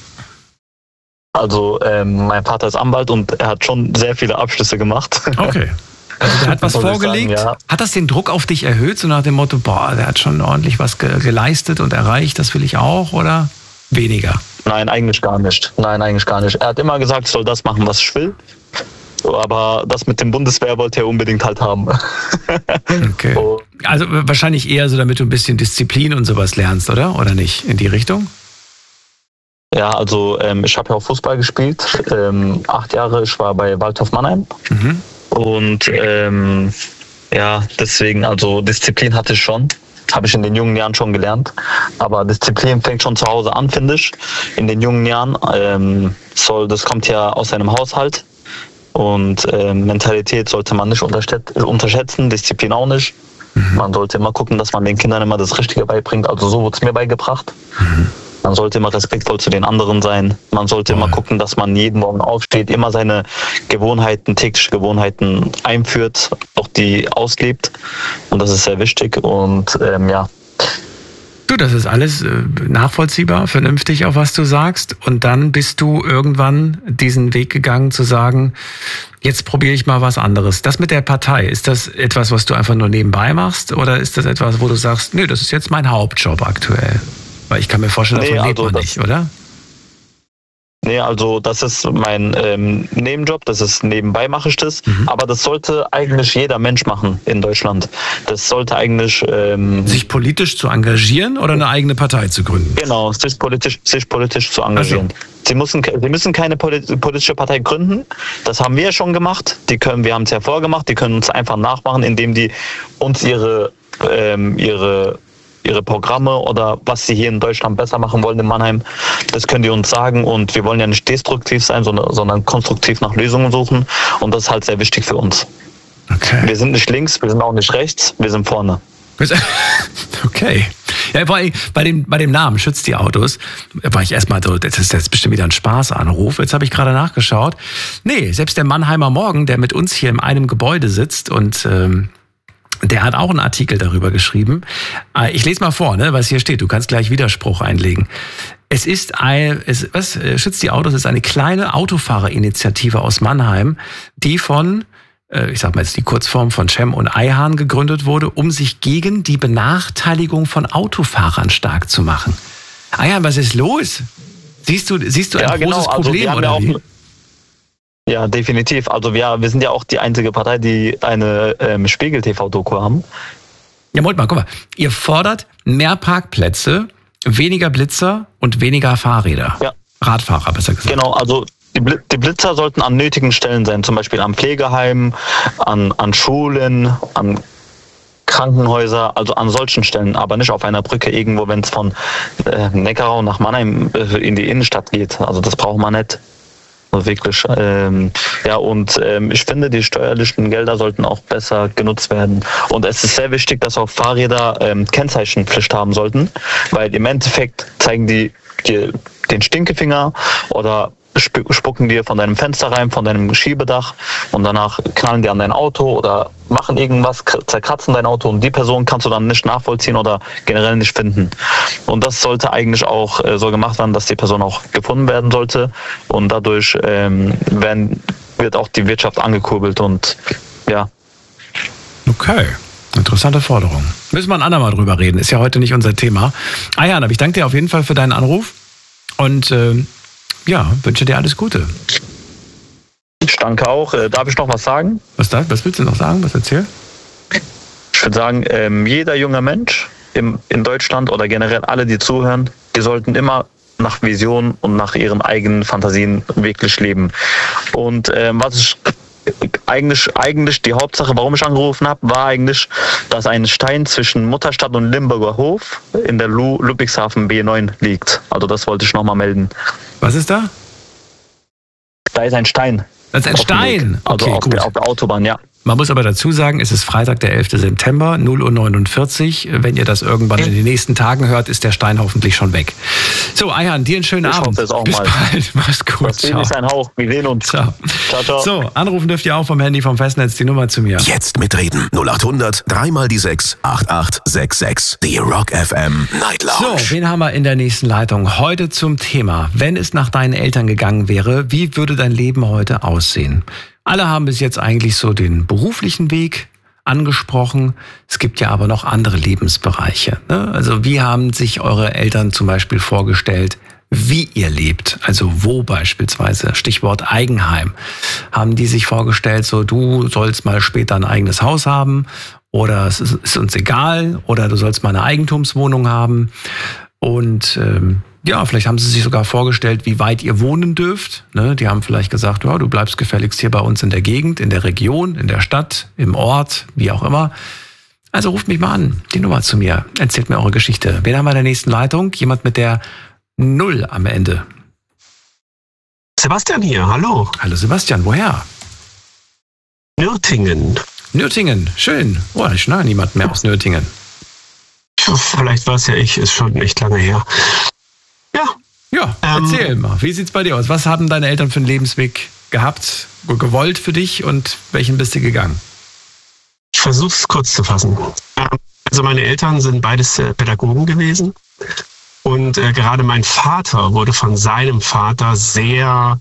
Speaker 6: Also mein Vater ist Anwalt und er hat schon sehr viele Abschlüsse gemacht.
Speaker 2: Okay. Also der hat was vorgelegt.
Speaker 6: Sagen, ja.
Speaker 2: Hat das den Druck auf dich erhöht, so nach dem Motto, der hat schon ordentlich was geleistet und erreicht, das will ich auch, oder weniger?
Speaker 6: Nein, eigentlich gar nicht. Er hat immer gesagt, ich soll das machen, was ich will. Aber das mit dem Bundeswehr wollte er unbedingt halt haben.
Speaker 2: Okay. Also wahrscheinlich eher so, damit du ein bisschen Disziplin und sowas lernst, oder? Oder nicht? In die Richtung?
Speaker 6: Ja, also ich habe ja auch Fußball gespielt. 8 Jahre, ich war bei Waldhof Mannheim. Mhm. Und deswegen, also Disziplin hatte ich schon. Habe ich in den jungen Jahren schon gelernt. Aber Disziplin fängt schon zu Hause an, finde ich. In den jungen Jahren. Das kommt ja aus einem Haushalt. Und Mentalität sollte man nicht unterschätzen, Disziplin auch nicht. Mhm. Man sollte immer gucken, dass man den Kindern immer das Richtige beibringt. Also so wurde es mir beigebracht. Mhm. Man sollte immer respektvoll zu den anderen sein. Man sollte immer gucken, dass man jeden Morgen aufsteht, immer seine tägliche Gewohnheiten einführt, auch die auslebt. Und das ist sehr wichtig. Und
Speaker 2: Du, das ist alles nachvollziehbar, vernünftig, auf was du sagst. Und dann bist du irgendwann diesen Weg gegangen zu sagen, jetzt probiere ich mal was anderes. Das mit der Partei, ist das etwas, was du einfach nur nebenbei machst? Oder ist das etwas, wo du sagst, nee, das ist jetzt mein Hauptjob aktuell? Weil ich kann mir vorstellen, davon lebt man nicht, oder?
Speaker 6: Nee, also das ist mein Nebenjob, nebenbei mache ich das, aber das sollte eigentlich jeder Mensch machen in Deutschland. Das sollte eigentlich...
Speaker 2: sich politisch zu engagieren oder eine eigene Partei zu gründen?
Speaker 6: Genau, sich politisch zu engagieren. Also. Sie müssen keine politische Partei gründen, das haben wir ja schon gemacht, wir haben es ja vorgemacht, die können uns einfach nachmachen, indem die uns ihre Programme oder was sie hier in Deutschland besser machen wollen in Mannheim, das können die uns sagen und wir wollen ja nicht destruktiv sein, sondern konstruktiv nach Lösungen suchen und das ist halt sehr wichtig für uns. Okay. Wir sind nicht links, wir sind auch nicht rechts, wir sind vorne.
Speaker 2: Okay. Ja, bei dem Namen Schütz die Autos war ich erstmal so, das ist jetzt bestimmt wieder ein Spaßanruf. Jetzt habe ich gerade nachgeschaut. Nee, selbst der Mannheimer Morgen, der mit uns hier in einem Gebäude sitzt und der hat auch einen Artikel darüber geschrieben. Ich lese mal vor, was hier steht. Du kannst gleich Widerspruch einlegen. Schütz die Autos ist eine kleine Autofahrerinitiative aus Mannheim, die von, ich sag mal jetzt die Kurzform von Cem und Eihan gegründet wurde, um sich gegen die Benachteiligung von Autofahrern stark zu machen. Eihan, was ist los? Siehst du ein großes Problem,
Speaker 6: also
Speaker 2: oder wie?
Speaker 6: Ja, definitiv. Also wir sind ja auch die einzige Partei, die eine Spiegel-TV-Doku haben.
Speaker 2: Ja, Moment mal, guck mal. Ihr fordert mehr Parkplätze, weniger Blitzer und weniger Fahrräder. Ja. Radfahrer, besser gesagt.
Speaker 6: Genau, also die Blitzer sollten an nötigen Stellen sein, zum Beispiel am Pflegeheim, an Schulen, an Krankenhäuser, also an solchen Stellen, aber nicht auf einer Brücke irgendwo, wenn es von Neckarau nach Mannheim in die Innenstadt geht. Also das braucht man nicht. Wirklich. Ich finde, die steuerlichen Gelder sollten auch besser genutzt werden. Und es ist sehr wichtig, dass auch Fahrräder Kennzeichenpflicht haben sollten, weil im Endeffekt zeigen die dir den Stinkefinger oder spucken dir von deinem Fenster rein, von deinem Schiebedach und danach knallen die an dein Auto oder machen irgendwas, zerkratzen dein Auto und die Person kannst du dann nicht nachvollziehen oder generell nicht finden. Und das sollte eigentlich auch so gemacht werden, dass die Person auch gefunden werden sollte und dadurch wird auch die Wirtschaft angekurbelt und ja.
Speaker 2: Okay. Interessante Forderung. Müssen wir ein andermal drüber reden, ist ja heute nicht unser Thema. Eihan, aber ich danke dir auf jeden Fall für deinen Anruf und wünsche dir alles Gute.
Speaker 6: Ich danke auch. Darf ich noch was sagen?
Speaker 2: Was willst du noch sagen? Was erzähl?
Speaker 6: Ich würde sagen, jeder junge Mensch in Deutschland oder generell alle, die zuhören, die sollten immer nach Vision und nach ihren eigenen Fantasien wirklich leben. Und was ich eigentlich die Hauptsache, warum ich angerufen habe, war eigentlich, dass ein Stein zwischen Mutterstadt und Limburger Hof in der Ludwigshafen B9 liegt. Also das wollte ich nochmal melden.
Speaker 2: Was ist da?
Speaker 6: Da ist ein Stein.
Speaker 2: Das ist ein Stein?
Speaker 6: Also
Speaker 2: okay,
Speaker 6: auf der Autobahn, ja.
Speaker 2: Man muss aber dazu sagen, es ist Freitag, der 11. September, 0:49 Uhr. Wenn ihr das irgendwann in den nächsten Tagen hört, ist der Stein hoffentlich schon weg. So, Ayhan, dir einen schönen Abend.
Speaker 6: Hoffe es auch
Speaker 2: Bis
Speaker 6: mal.
Speaker 2: bald. Mach's gut.
Speaker 6: Das Leben ist ein Hauch. Wir sehen uns.
Speaker 2: Ciao.
Speaker 6: Ciao, ciao.
Speaker 2: So, anrufen dürft ihr auch vom Handy vom Festnetz die Nummer zu mir.
Speaker 3: Jetzt mitreden. 0800 3 die 6 8866. Die Rock FM Night Lounge.
Speaker 2: So, wen haben wir in der nächsten Leitung? Heute zum Thema, wenn es nach deinen Eltern gegangen wäre, wie würde dein Leben heute aussehen? Alle haben bis jetzt eigentlich so den beruflichen Weg angesprochen. Es gibt ja aber noch andere Lebensbereiche. Ne? Also wie haben sich eure Eltern zum Beispiel vorgestellt, wie ihr lebt? Also wo beispielsweise? Stichwort Eigenheim. Haben die sich vorgestellt, so du sollst mal später ein eigenes Haus haben oder es ist uns egal oder du sollst mal eine Eigentumswohnung haben? Und ja, vielleicht haben sie sich sogar vorgestellt, wie weit ihr wohnen dürft. Ne? Die haben vielleicht gesagt, ja, du bleibst gefälligst hier bei uns in der Gegend, in der Region, in der Stadt, im Ort, wie auch immer. Also ruft mich mal an, die Nummer zu mir. Erzählt mir eure Geschichte. Wen haben wir in der nächsten Leitung? Jemand mit der 0 am Ende.
Speaker 7: Sebastian hier, hallo.
Speaker 2: Hallo Sebastian, woher?
Speaker 7: Nürtingen.
Speaker 2: Nürtingen, schön. Oh, ich schneide niemand mehr aus Nürtingen.
Speaker 7: Vielleicht war es ja ich, ist schon echt lange her. Ja.
Speaker 2: Ja, erzähl mal, wie sieht's bei dir aus? Was haben deine Eltern für einen Lebensweg gehabt, gewollt für dich und welchen bist du gegangen?
Speaker 7: Ich versuche es kurz zu fassen. Also meine Eltern sind beides Pädagogen gewesen und gerade mein Vater wurde von seinem Vater sehr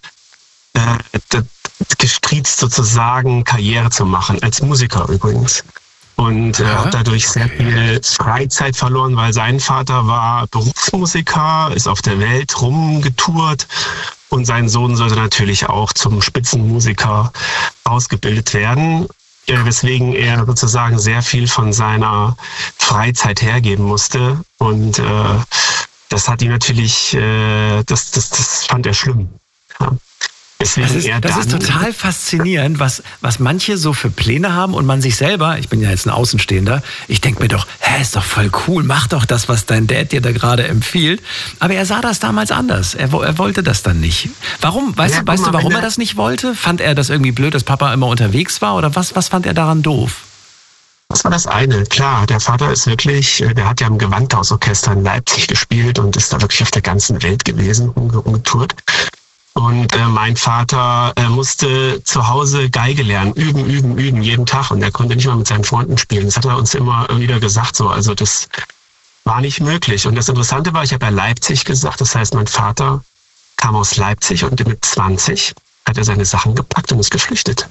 Speaker 7: gestriezt sozusagen, Karriere zu machen, als Musiker übrigens. Und hat dadurch sehr viel Freizeit verloren, weil sein Vater war Berufsmusiker, ist auf der Welt rumgetourt und sein Sohn sollte natürlich auch zum Spitzenmusiker ausgebildet werden, weswegen er sozusagen sehr viel von seiner Freizeit hergeben musste. Und das hat ihn natürlich, das fand er schlimm. Ja.
Speaker 2: Das ist total faszinierend, was manche so für Pläne haben und man sich selber, ich bin ja jetzt ein Außenstehender, ich denke mir doch, ist doch voll cool, mach doch das, was dein Dad dir da gerade empfiehlt. Aber er sah das damals anders. Er wollte das dann nicht. Warum? Weißt du, warum er das nicht wollte? Fand er das irgendwie blöd, dass Papa immer unterwegs war? Oder was fand er daran doof?
Speaker 7: Das war das eine. Klar, der Vater ist wirklich, der hat ja im Gewandhausorchester in Leipzig gespielt und ist da wirklich auf der ganzen Welt gewesen, umgetourt. Und mein Vater musste zu Hause Geige lernen, üben, jeden Tag. Und er konnte nicht mal mit seinen Freunden spielen. Das hat er uns immer wieder gesagt. So. Also das war nicht möglich. Und das Interessante war, ich habe ja Leipzig gesagt. Das heißt, mein Vater kam aus Leipzig und mit 20 hat er seine Sachen gepackt und ist geflüchtet.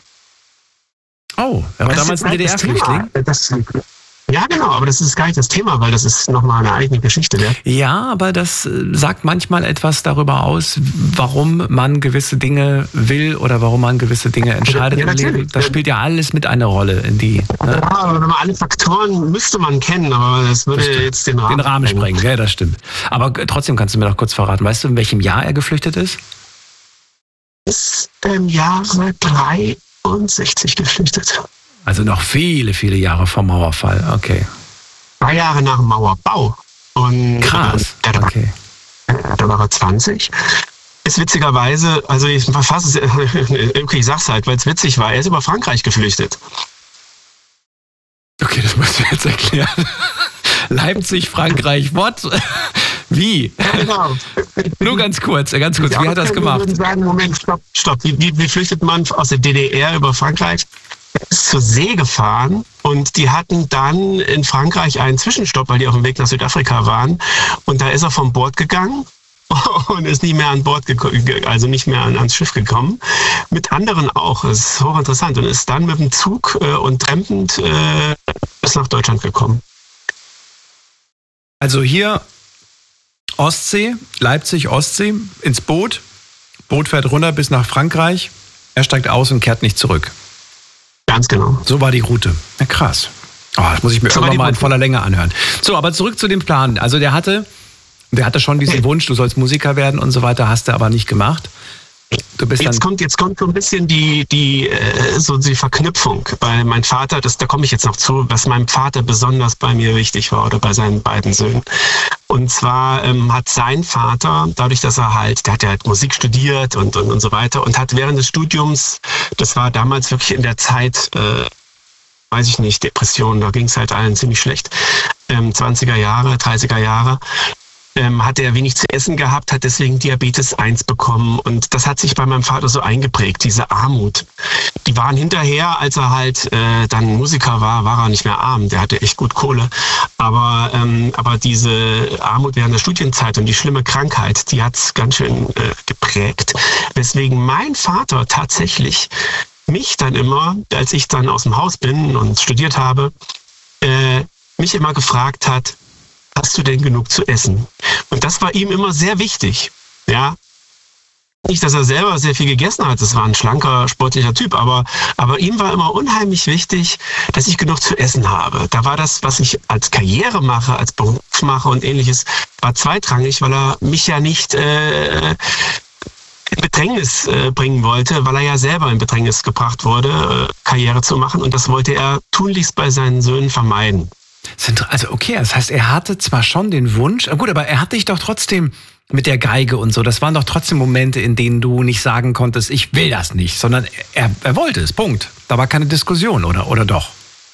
Speaker 2: Oh, er war damals ein DDR-Flüchtling?
Speaker 7: Ja, genau, aber das ist gar nicht das Thema, weil das ist nochmal eine eigene Geschichte wert.
Speaker 2: Ja, aber das sagt manchmal etwas darüber aus, warum man gewisse Dinge will oder warum man gewisse Dinge entscheidet im Leben. Das spielt ja alles mit eine Rolle in die... Ne?
Speaker 7: Ja, aber alle Faktoren müsste man kennen, aber das würde jetzt den Rahmen
Speaker 2: sprengen. Ja, das stimmt. Aber trotzdem kannst du mir noch kurz verraten, weißt du, in welchem Jahr er geflüchtet ist?
Speaker 7: Ist im Jahre 63 geflüchtet.
Speaker 2: Also noch viele, viele Jahre vom Mauerfall, okay.
Speaker 7: 3 Jahre nach dem Mauerbau. Und
Speaker 2: krass, okay.
Speaker 7: Da war er 20. Ist witzigerweise, also ich verfasse es, okay, ich sag's halt, weil es witzig war, er ist über Frankreich geflüchtet.
Speaker 2: Okay, das musst du jetzt erklären. Leipzig, Frankreich, what? Wie?
Speaker 7: Ja, genau.
Speaker 2: Nur ganz kurz, wie hat er das gemacht?
Speaker 7: Ich würde sagen, Moment, stopp. Wie flüchtet man aus der DDR über Frankreich? Er ist zur See gefahren und die hatten dann in Frankreich einen Zwischenstopp, weil die auf dem Weg nach Südafrika waren. Und da ist er vom Bord gegangen und ist nicht mehr an Bord also nicht mehr ans Schiff gekommen. Mit anderen auch. Das ist hochinteressant. Und ist dann mit dem Zug und trampend bis nach Deutschland gekommen.
Speaker 2: Also hier Ostsee, Leipzig, Ostsee, ins Boot. Boot fährt runter bis nach Frankreich. Er steigt aus und kehrt nicht zurück.
Speaker 7: Ganz genau.
Speaker 2: So war die Route. Ja, krass. Oh, das muss ich mir irgendwann mal in voller Länge anhören. So, aber zurück zu dem Plan. Also der hatte schon diesen Wunsch, du sollst Musiker werden und so weiter, hast du aber nicht gemacht. Du bist
Speaker 7: jetzt kommt so ein bisschen die Verknüpfung. Bei meinem Vater, da komme ich jetzt noch zu, was meinem Vater besonders bei mir wichtig war oder bei seinen beiden Söhnen. Und zwar hat sein Vater, dadurch, dass der hat ja halt Musik studiert und so weiter und hat während des Studiums, das war damals wirklich in der Zeit weiß ich nicht, Depressionen, da ging es halt allen ziemlich schlecht. 20er Jahre, 30er Jahre. Hat er wenig zu essen gehabt, hat deswegen Diabetes 1 bekommen. Und das hat sich bei meinem Vater so eingeprägt, diese Armut. Die waren hinterher, als er halt dann Musiker war er nicht mehr arm. Der hatte echt gut Kohle. Aber diese Armut während der Studienzeit und die schlimme Krankheit, die hat es ganz schön geprägt. Weswegen mein Vater tatsächlich mich dann immer, als ich dann aus dem Haus bin und studiert habe, mich immer gefragt hat, hast du denn genug zu essen? Und das war ihm immer sehr wichtig. Ja, nicht, dass er selber sehr viel gegessen hat. Das war ein schlanker, sportlicher Typ. Aber ihm war immer unheimlich wichtig, dass ich genug zu essen habe. Da war das, was ich als Karriere mache, als Beruf mache und ähnliches, war zweitrangig, weil er mich ja nicht in Bedrängnis bringen wollte, weil er ja selber in Bedrängnis gebracht wurde, Karriere zu machen. Und das wollte er tunlichst bei seinen Söhnen vermeiden.
Speaker 2: Also okay, das heißt, er hatte zwar schon den Wunsch, gut, aber er hat dich doch trotzdem mit der Geige und so, das waren doch trotzdem Momente, in denen du nicht sagen konntest, ich will das nicht, sondern er wollte es, Punkt. Da war keine Diskussion, oder doch?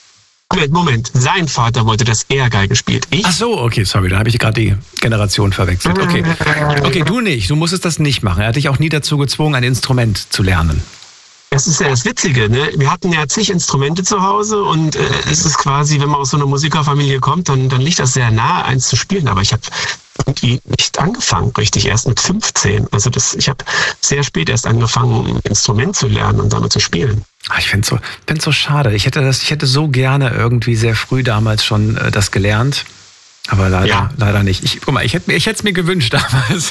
Speaker 7: Moment, sein Vater wollte, dass er Geige spielt. Ich?
Speaker 2: Ach so, okay, sorry, da habe ich gerade die Generation verwechselt. Okay, du nicht, du musstest das nicht machen. Er hat dich auch nie dazu gezwungen, ein Instrument zu lernen.
Speaker 7: Das ist ja das Witzige, ne? Wir hatten ja zig Instrumente zu Hause und es ist quasi, wenn man aus so einer Musikerfamilie kommt, dann liegt das sehr nahe, eins zu spielen. Aber ich habe irgendwie nicht angefangen, richtig, erst mit 15. Also ich habe sehr spät erst angefangen, ein Instrument zu lernen und damit zu spielen.
Speaker 2: Ich finde es so schade. Ich hätte so gerne irgendwie sehr früh damals schon das gelernt. Aber leider nicht. Guck mal, ich hätte es mir gewünscht damals.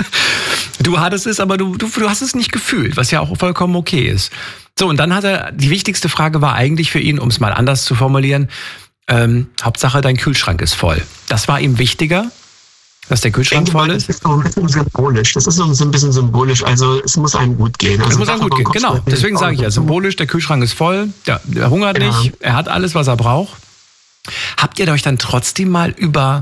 Speaker 2: Du hattest es, aber du hast es nicht gefühlt, was ja auch vollkommen okay ist. So, und dann die wichtigste Frage war eigentlich für ihn, um es mal anders zu formulieren, Hauptsache dein Kühlschrank ist voll. Das war ihm wichtiger, dass der Kühlschrank voll ist?
Speaker 7: Das ist so ein bisschen symbolisch. Das ist so ein bisschen symbolisch. Also es muss einem gut gehen.
Speaker 2: Es muss einem gut gehen, genau. Deswegen sage ich ja, symbolisch, der Kühlschrank ist voll, der hungert nicht, er hat alles, was er braucht. Habt ihr euch dann trotzdem mal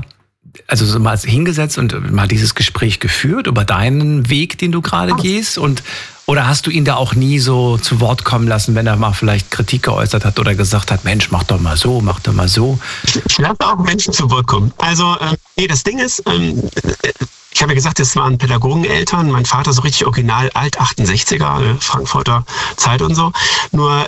Speaker 2: so mal hingesetzt und mal dieses Gespräch geführt über deinen Weg, den du gerade gehst? Oder hast du ihn da auch nie so zu Wort kommen lassen, wenn er mal vielleicht Kritik geäußert hat oder gesagt hat, Mensch, mach doch mal so, mach doch mal so?
Speaker 7: Ich lasse auch Menschen zu Wort kommen. Also, das Ding ist, ich habe ja gesagt, es waren Pädagogeneltern, mein Vater so richtig original alt, 68er, Frankfurter Zeit und so. Nur,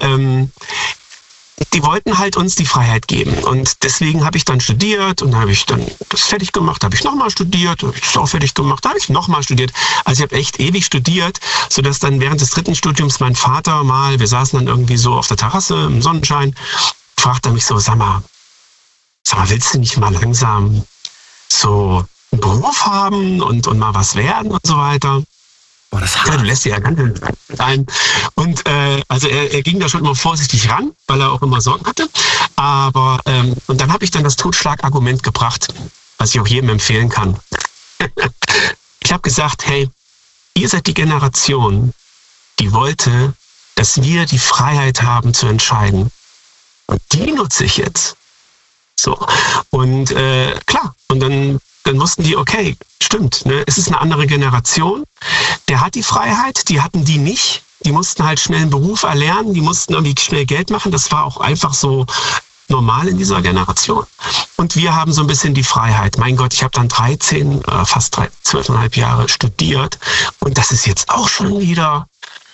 Speaker 7: die wollten halt uns die Freiheit geben. Und deswegen habe ich dann studiert und habe ich dann das fertig gemacht, habe ich nochmal studiert, habe ich das auch fertig gemacht, habe ich nochmal studiert. Also ich habe echt ewig studiert, sodass dann während des 3. Studiums mein Vater wir saßen dann irgendwie so auf der Terrasse im Sonnenschein, fragte mich so, sag mal, willst du nicht mal langsam so einen Beruf haben und mal was werden und so weiter?
Speaker 2: Oh, das
Speaker 7: ja, du lässt dir ja ganz ein. Und also er ging da schon immer vorsichtig ran, weil er auch immer Sorgen hatte. Aber und dann habe ich dann das Totschlagargument gebracht, was ich auch jedem empfehlen kann. Ich habe gesagt, hey, ihr seid die Generation, die wollte, dass wir die Freiheit haben zu entscheiden. Und die nutze ich jetzt. So. Und klar, und dann wussten die, okay, stimmt, ne? Es ist eine andere Generation, der hat die Freiheit, die hatten die nicht. Die mussten halt schnell einen Beruf erlernen, die mussten irgendwie schnell Geld machen. Das war auch einfach so normal in dieser Generation. Und wir haben so ein bisschen die Freiheit. Mein Gott, ich habe dann 12,5 Jahre studiert. Und das ist jetzt auch schon wieder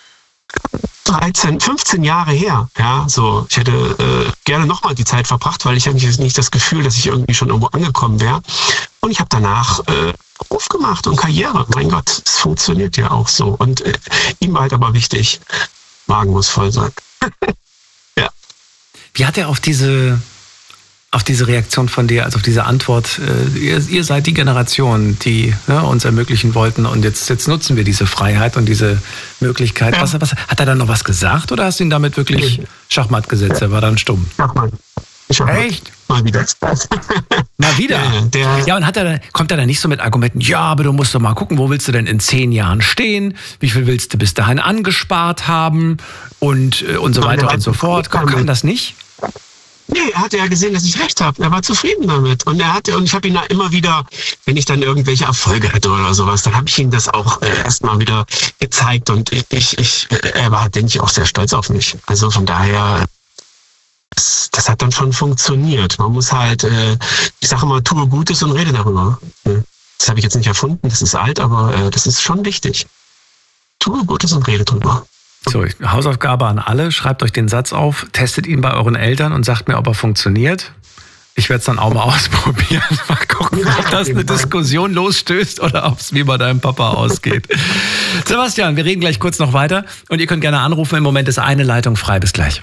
Speaker 7: 15 Jahre her. Ja, so, ich hätte gerne nochmal die Zeit verbracht, weil ich habe nicht das Gefühl, dass ich irgendwie schon irgendwo angekommen wäre. Und ich habe danach Beruf gemacht und Karriere. Mein Gott, es funktioniert ja auch so. Und ihm war halt aber wichtig, Magen muss voll sein. Ja.
Speaker 2: Wie hat er auf diese Reaktion von dir, also auf diese Antwort, ihr seid die Generation, die uns ermöglichen wollten und jetzt nutzen wir diese Freiheit und diese Möglichkeit. Ja. Was, hat er dann noch was gesagt oder hast du ihn damit wirklich Schachmatt gesetzt? Er war dann stumm.
Speaker 7: Schachmatt.
Speaker 2: Echt?
Speaker 7: Mal wieder.
Speaker 2: Mal wieder? Ja, und kommt er dann nicht so mit Argumenten, ja, aber du musst doch mal gucken, wo willst du denn in 10 Jahren stehen? Wie viel willst du bis dahin angespart haben? Und so weiter und so fort. Kann das nicht?
Speaker 7: Nee, er hatte ja gesehen, dass ich recht habe. Er war zufrieden damit. Und ich habe ihn da immer wieder, wenn ich dann irgendwelche Erfolge hatte oder sowas, dann habe ich ihm das auch erstmal wieder gezeigt. Und er war, denke ich, auch sehr stolz auf mich. Also von daher, das hat dann schon funktioniert. Man muss halt, ich sage mal, tue Gutes und rede darüber. Das habe ich jetzt nicht erfunden, das ist alt, aber das ist schon wichtig. Tue Gutes und rede drüber.
Speaker 2: So, Hausaufgabe an alle, schreibt euch den Satz auf, testet ihn bei euren Eltern und sagt mir, ob er funktioniert. Ich werde es dann auch mal ausprobieren. Mal gucken, ob das eine Diskussion losstößt oder ob es wie bei deinem Papa ausgeht. Sebastian, wir reden gleich kurz noch weiter und ihr könnt gerne anrufen. Im Moment ist eine Leitung frei. Bis gleich.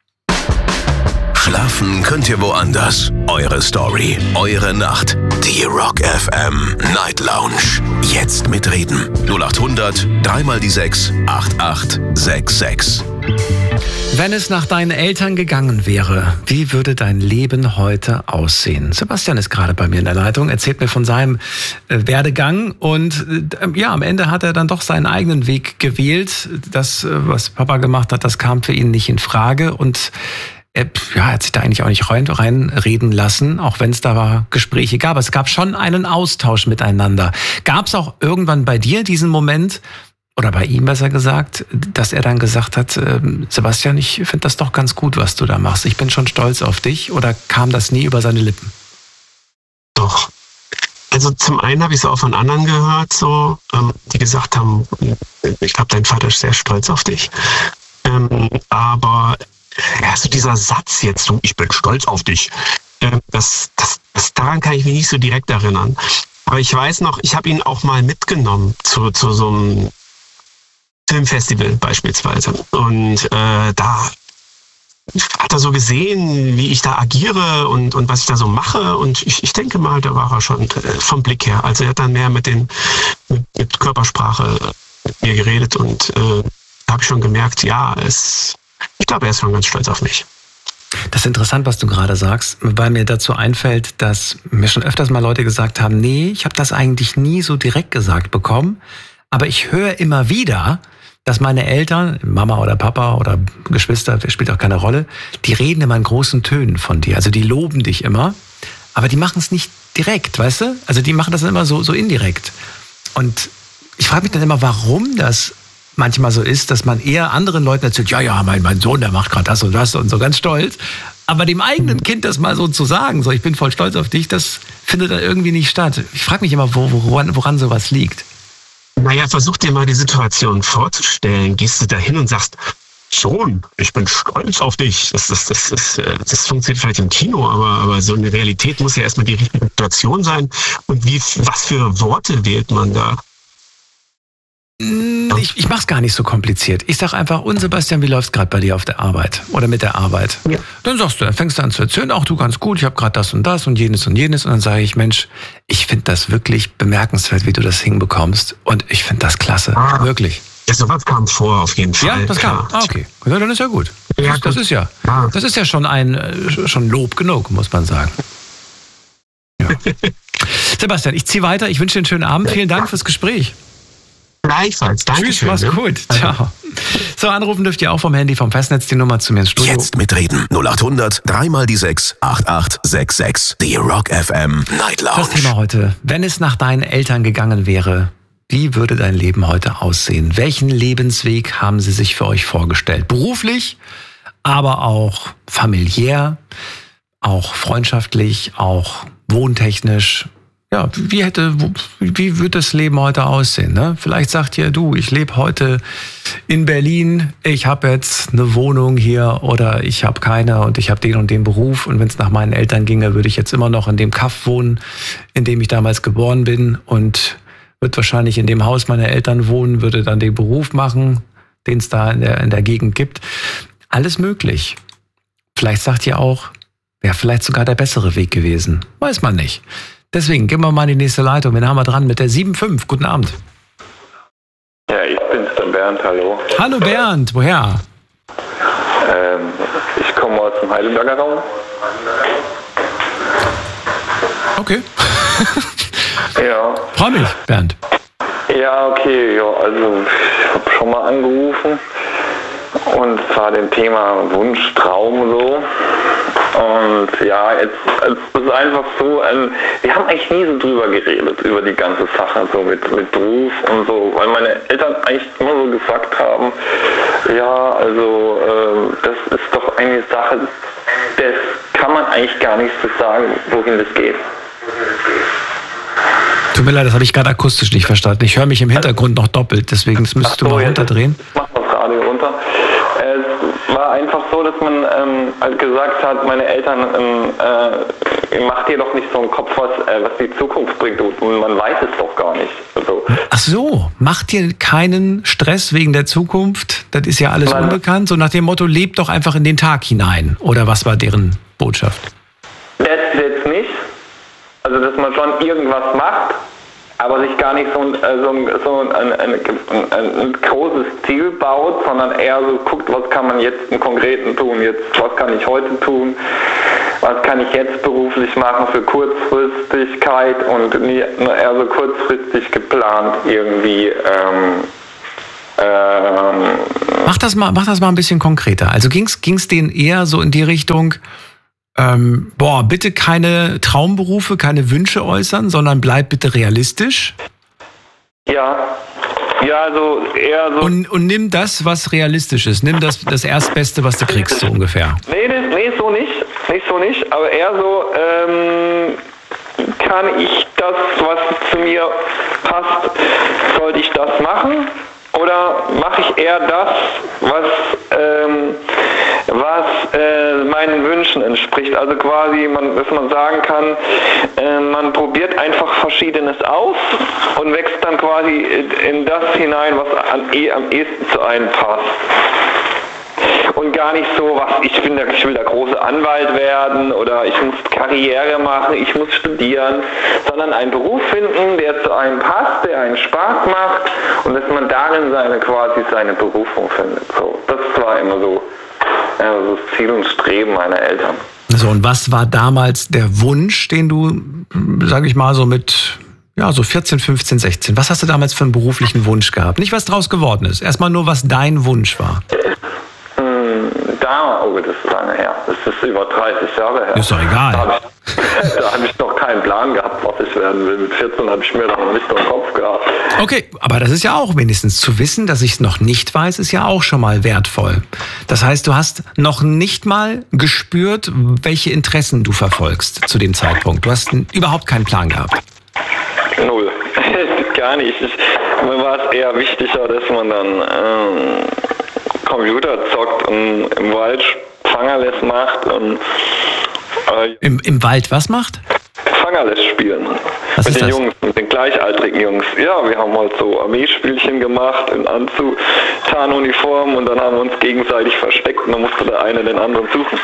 Speaker 3: Schlafen könnt ihr woanders. Eure Story, eure Nacht. Die Rock FM Night Lounge. Jetzt mitreden. 0800 3 die 6 8866.
Speaker 2: Wenn es nach deinen Eltern gegangen wäre, wie würde dein Leben heute aussehen? Sebastian ist gerade bei mir in der Leitung, erzählt mir von seinem Werdegang und am Ende hat er dann doch seinen eigenen Weg gewählt. Das, was Papa gemacht hat, das kam für ihn nicht in Frage und er hat sich da eigentlich auch nicht reinreden lassen, auch wenn es da Gespräche gab. Es gab schon einen Austausch miteinander. Gab es auch irgendwann bei dir diesen Moment, oder bei ihm besser gesagt, dass er dann gesagt hat, Sebastian, ich finde das doch ganz gut, was du da machst. Ich bin schon stolz auf dich. Oder kam das nie über seine Lippen?
Speaker 7: Doch. Also zum einen habe ich es auch von anderen gehört, so, die gesagt haben, ich glaube, dein Vater ist sehr stolz auf dich. Aber so dieser Satz jetzt, ich bin stolz auf dich, daran kann ich mich nicht so direkt erinnern. Aber ich weiß noch, ich habe ihn auch mal mitgenommen zu so einem Filmfestival beispielsweise. Und da hat er so gesehen, wie ich da agiere und was ich da so mache. Und ich denke mal, da war er schon vom Blick her. Also er hat dann mehr mit Körpersprache mit mir geredet und da habe ich schon gemerkt, ich glaube, er ist schon ganz stolz auf mich.
Speaker 2: Das ist interessant, was du gerade sagst, weil mir dazu einfällt, dass mir schon öfters mal Leute gesagt haben, nee, ich habe das eigentlich nie so direkt gesagt bekommen, aber ich höre immer wieder, dass meine Eltern, Mama oder Papa oder Geschwister, das spielt auch keine Rolle, die reden immer in großen Tönen von dir. Also die loben dich immer, aber die machen es nicht direkt, weißt du? Also die machen das immer so indirekt. Und ich frage mich dann immer, warum das manchmal so ist, dass man eher anderen Leuten erzählt, mein Sohn, der macht gerade das und so ganz stolz. Aber dem eigenen Kind das mal so zu sagen, so ich bin voll stolz auf dich, das findet dann irgendwie nicht statt. Ich frage mich immer, woran sowas liegt.
Speaker 7: Naja, versuch dir mal die Situation vorzustellen. Gehst du da hin und sagst, Sohn, ich bin stolz auf dich. Das funktioniert vielleicht im Kino, aber so eine Realität muss ja erstmal die richtige Situation sein. Und was für Worte wählt man da?
Speaker 2: Ich mach's gar nicht so kompliziert. Ich sag einfach, und Sebastian, wie läuft's gerade bei dir auf der Arbeit oder mit der Arbeit? Ja. Dann fängst du an zu erzählen, auch du ganz gut, ich habe gerade das und jenes und jenes. Und dann sage ich, Mensch, ich finde das wirklich bemerkenswert, wie du das hinbekommst. Und ich finde das klasse, wirklich.
Speaker 7: Ja, sowas kam vor, auf jeden Fall.
Speaker 2: Ja, das kam. Okay. Ja, dann ist ja gut. Das ist ja schon Lob genug, muss man sagen. Ja. Sebastian, ich ziehe weiter. Ich wünsche dir einen schönen Abend. Vielen Dank fürs Gespräch.
Speaker 7: Gleichfalls, danke
Speaker 2: Tschüss,
Speaker 7: schön.
Speaker 2: Mach's gut. Ciao. So, anrufen dürft ihr auch vom Handy, vom Festnetz, die Nummer zu mir ins Studio.
Speaker 3: Jetzt mitreden. 0800 3 die 6 8866. Die Rock FM Night Lounge.
Speaker 2: Das Thema heute. Wenn es nach deinen Eltern gegangen wäre, wie würde dein Leben heute aussehen? Welchen Lebensweg haben sie sich für euch vorgestellt? Beruflich, aber auch familiär, auch freundschaftlich, auch wohntechnisch. Ja, wie wird das Leben heute aussehen? Ne? Vielleicht sagt ihr, ich lebe heute in Berlin, ich habe jetzt eine Wohnung hier oder ich habe keine und ich habe den und den Beruf und wenn es nach meinen Eltern ginge, würde ich jetzt immer noch in dem Kaff wohnen, in dem ich damals geboren bin und würde wahrscheinlich in dem Haus meiner Eltern wohnen, würde dann den Beruf machen, den es da in der Gegend gibt. Alles möglich. Vielleicht sagt ihr auch, wäre vielleicht sogar der bessere Weg gewesen. Weiß man nicht. Deswegen gehen wir mal in die nächste Leitung. Wen haben wir dran mit der 7.5? Guten Abend.
Speaker 8: Ja, ich bin's, der Bernd, hallo.
Speaker 2: Hallo Bernd, woher?
Speaker 8: Ich komme aus dem Heidelberger Raum.
Speaker 2: Okay.
Speaker 8: Ja.
Speaker 2: Freu mich, Bernd.
Speaker 8: Ja, okay, also ich habe schon mal angerufen und zwar dem Thema Wunsch, Traum so. Und ja, jetzt ist es einfach so, wir haben eigentlich nie so drüber geredet, über die ganze Sache, so mit Beruf und so, weil meine Eltern eigentlich immer so gesagt haben, ja, also das ist doch eine Sache, das kann man eigentlich gar nicht so sagen, wohin das geht.
Speaker 2: Tut mir leid, das habe ich gerade akustisch nicht verstanden. Ich höre mich im Hintergrund noch doppelt, deswegen müsstest du mal runterdrehen.
Speaker 8: Mach mal das Radio runter. Es war einfach so, dass man halt gesagt hat, meine Eltern, macht dir doch nicht so einen Kopf, was die Zukunft bringt. Und man weiß es doch gar nicht. Also,
Speaker 2: ach so, macht dir keinen Stress wegen der Zukunft? Das ist ja alles unbekannt. So nach dem Motto, lebt doch einfach in den Tag hinein. Oder was war deren Botschaft?
Speaker 8: Das jetzt nicht. Also, dass man schon irgendwas macht, aber sich gar nicht so ein großes Ziel baut, sondern eher so guckt, was kann man jetzt im Konkreten tun, was kann ich heute tun, was kann ich jetzt beruflich machen für Kurzfristigkeit und eher so kurzfristig geplant irgendwie.
Speaker 2: Mach das mal ein bisschen konkreter. Also ging's denen eher so in die Richtung, bitte keine Traumberufe, keine Wünsche äußern, sondern bleib bitte realistisch?
Speaker 8: Ja, also eher so.
Speaker 2: Und nimm das, was realistisch ist. Nimm das Erstbeste, was du kriegst, so ungefähr.
Speaker 8: Nee, so nicht. Nicht so nicht, aber eher so, kann ich das, was zu mir passt, sollte ich das machen? Oder mache ich eher das, was meinen Wünschen entspricht? Also quasi, dass man sagen kann, man probiert einfach Verschiedenes aus und wächst dann quasi in das hinein, was am ehesten zu einem passt. Und gar nicht so, ich will der große Anwalt werden oder ich muss Karriere machen, ich muss studieren, sondern einen Beruf finden, der zu einem passt, der einen Spaß macht und dass man darin seine Berufung findet. So, das war immer so das Ziel und Streben meiner Eltern.
Speaker 2: So, und was war damals der Wunsch, den du, sag ich mal, so mit so 14, 15, 16, was hast du damals für einen beruflichen Wunsch gehabt? Nicht, was draus geworden ist, erstmal nur, was dein Wunsch war.
Speaker 8: Das ist lange her. Das ist über 30 Jahre her.
Speaker 2: Ist doch egal.
Speaker 8: Da habe ich noch keinen Plan gehabt, was ich werden will. Mit 14 habe ich mir da noch nicht so im Kopf gehabt.
Speaker 2: Okay, aber das ist ja auch wenigstens zu wissen, dass ich es noch nicht weiß, ist ja auch schon mal wertvoll. Das heißt, du hast noch nicht mal gespürt, welche Interessen du verfolgst zu dem Zeitpunkt. Du hast überhaupt keinen Plan gehabt.
Speaker 8: Null. Gar nicht. Mir war es eher wichtiger, dass man dann Computer zockt und im Wald Fangerles macht und
Speaker 2: Im Wald was macht?
Speaker 8: Fangerles spielen.
Speaker 2: Was
Speaker 8: mit
Speaker 2: ist
Speaker 8: den
Speaker 2: das?
Speaker 8: Jungs, mit den gleichaltrigen Jungs. Ja, wir haben halt so Armeespielchen gemacht in Anzug, Tarnuniform und dann haben wir uns gegenseitig versteckt und dann musste der eine den anderen suchen.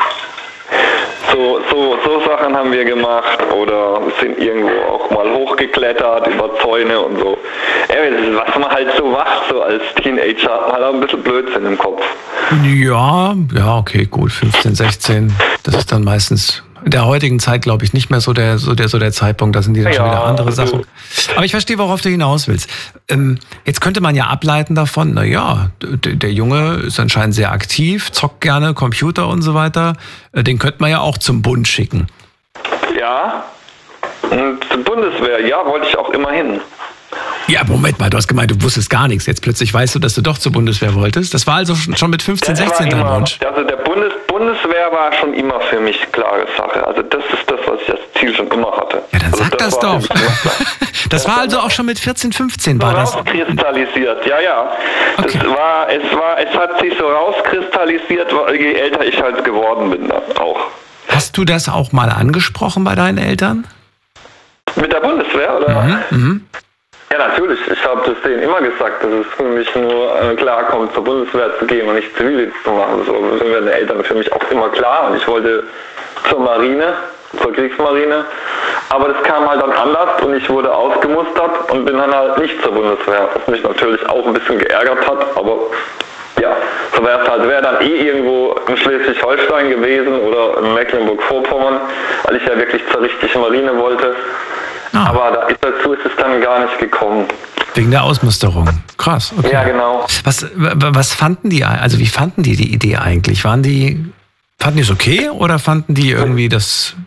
Speaker 8: So Sachen haben wir gemacht oder sind irgendwo auch mal hochgeklettert über Zäune und so. Was man halt so macht, so als Teenager, hat man halt auch ein bisschen Blödsinn im Kopf.
Speaker 2: Ja, okay, gut, 15, 16, das ist dann meistens in der heutigen Zeit, glaube ich, nicht mehr so der Zeitpunkt, da sind die dann schon wieder andere Sachen. Aber ich verstehe, worauf du hinaus willst. Jetzt könnte man ja ableiten davon, der Junge ist anscheinend sehr aktiv, zockt gerne Computer und so weiter, den könnte man ja auch zum Bund schicken.
Speaker 8: Ja, und zur Bundeswehr, ja, wollte ich auch immer hin.
Speaker 2: Ja, Moment mal, du hast gemeint, du wusstest gar nichts. Jetzt plötzlich weißt du, dass du doch zur Bundeswehr wolltest. Das war also schon mit 15, 16 dein Wunsch?
Speaker 8: Also der Bundeswehr war schon immer für mich klare Sache. Also das ist das, was ich als Ziel schon immer hatte.
Speaker 2: Ja, dann sag
Speaker 8: das
Speaker 2: doch. Das war also auch schon mit 14, 15 war das?
Speaker 8: Rauskristallisiert, ja. Okay. Es hat sich so rauskristallisiert, je älter ich halt geworden bin dann auch.
Speaker 2: Hast du das auch mal angesprochen bei deinen Eltern?
Speaker 8: Mit der Bundeswehr, oder? Ja, natürlich. Ich habe das denen immer gesagt, dass es für mich nur klarkommt, zur Bundeswehr zu gehen und nicht Zivildienst zu machen. So sind meine Eltern für mich auch immer klar. Und ich wollte zur Marine, zur Kriegsmarine. Aber das kam halt dann anders und ich wurde ausgemustert und bin dann halt nicht zur Bundeswehr. Was mich natürlich auch ein bisschen geärgert hat, aber ja, so wäre es halt. Wäre dann irgendwo in Schleswig-Holstein gewesen oder in Mecklenburg-Vorpommern, weil ich ja wirklich zur richtigen Marine wollte. Aber dazu ist es dann gar nicht gekommen.
Speaker 2: Wegen der Ausmusterung. Krass. Okay.
Speaker 8: Ja, genau.
Speaker 2: Was fanden die, also wie fanden die Idee eigentlich? Fanden die es okay oder fanden die irgendwie das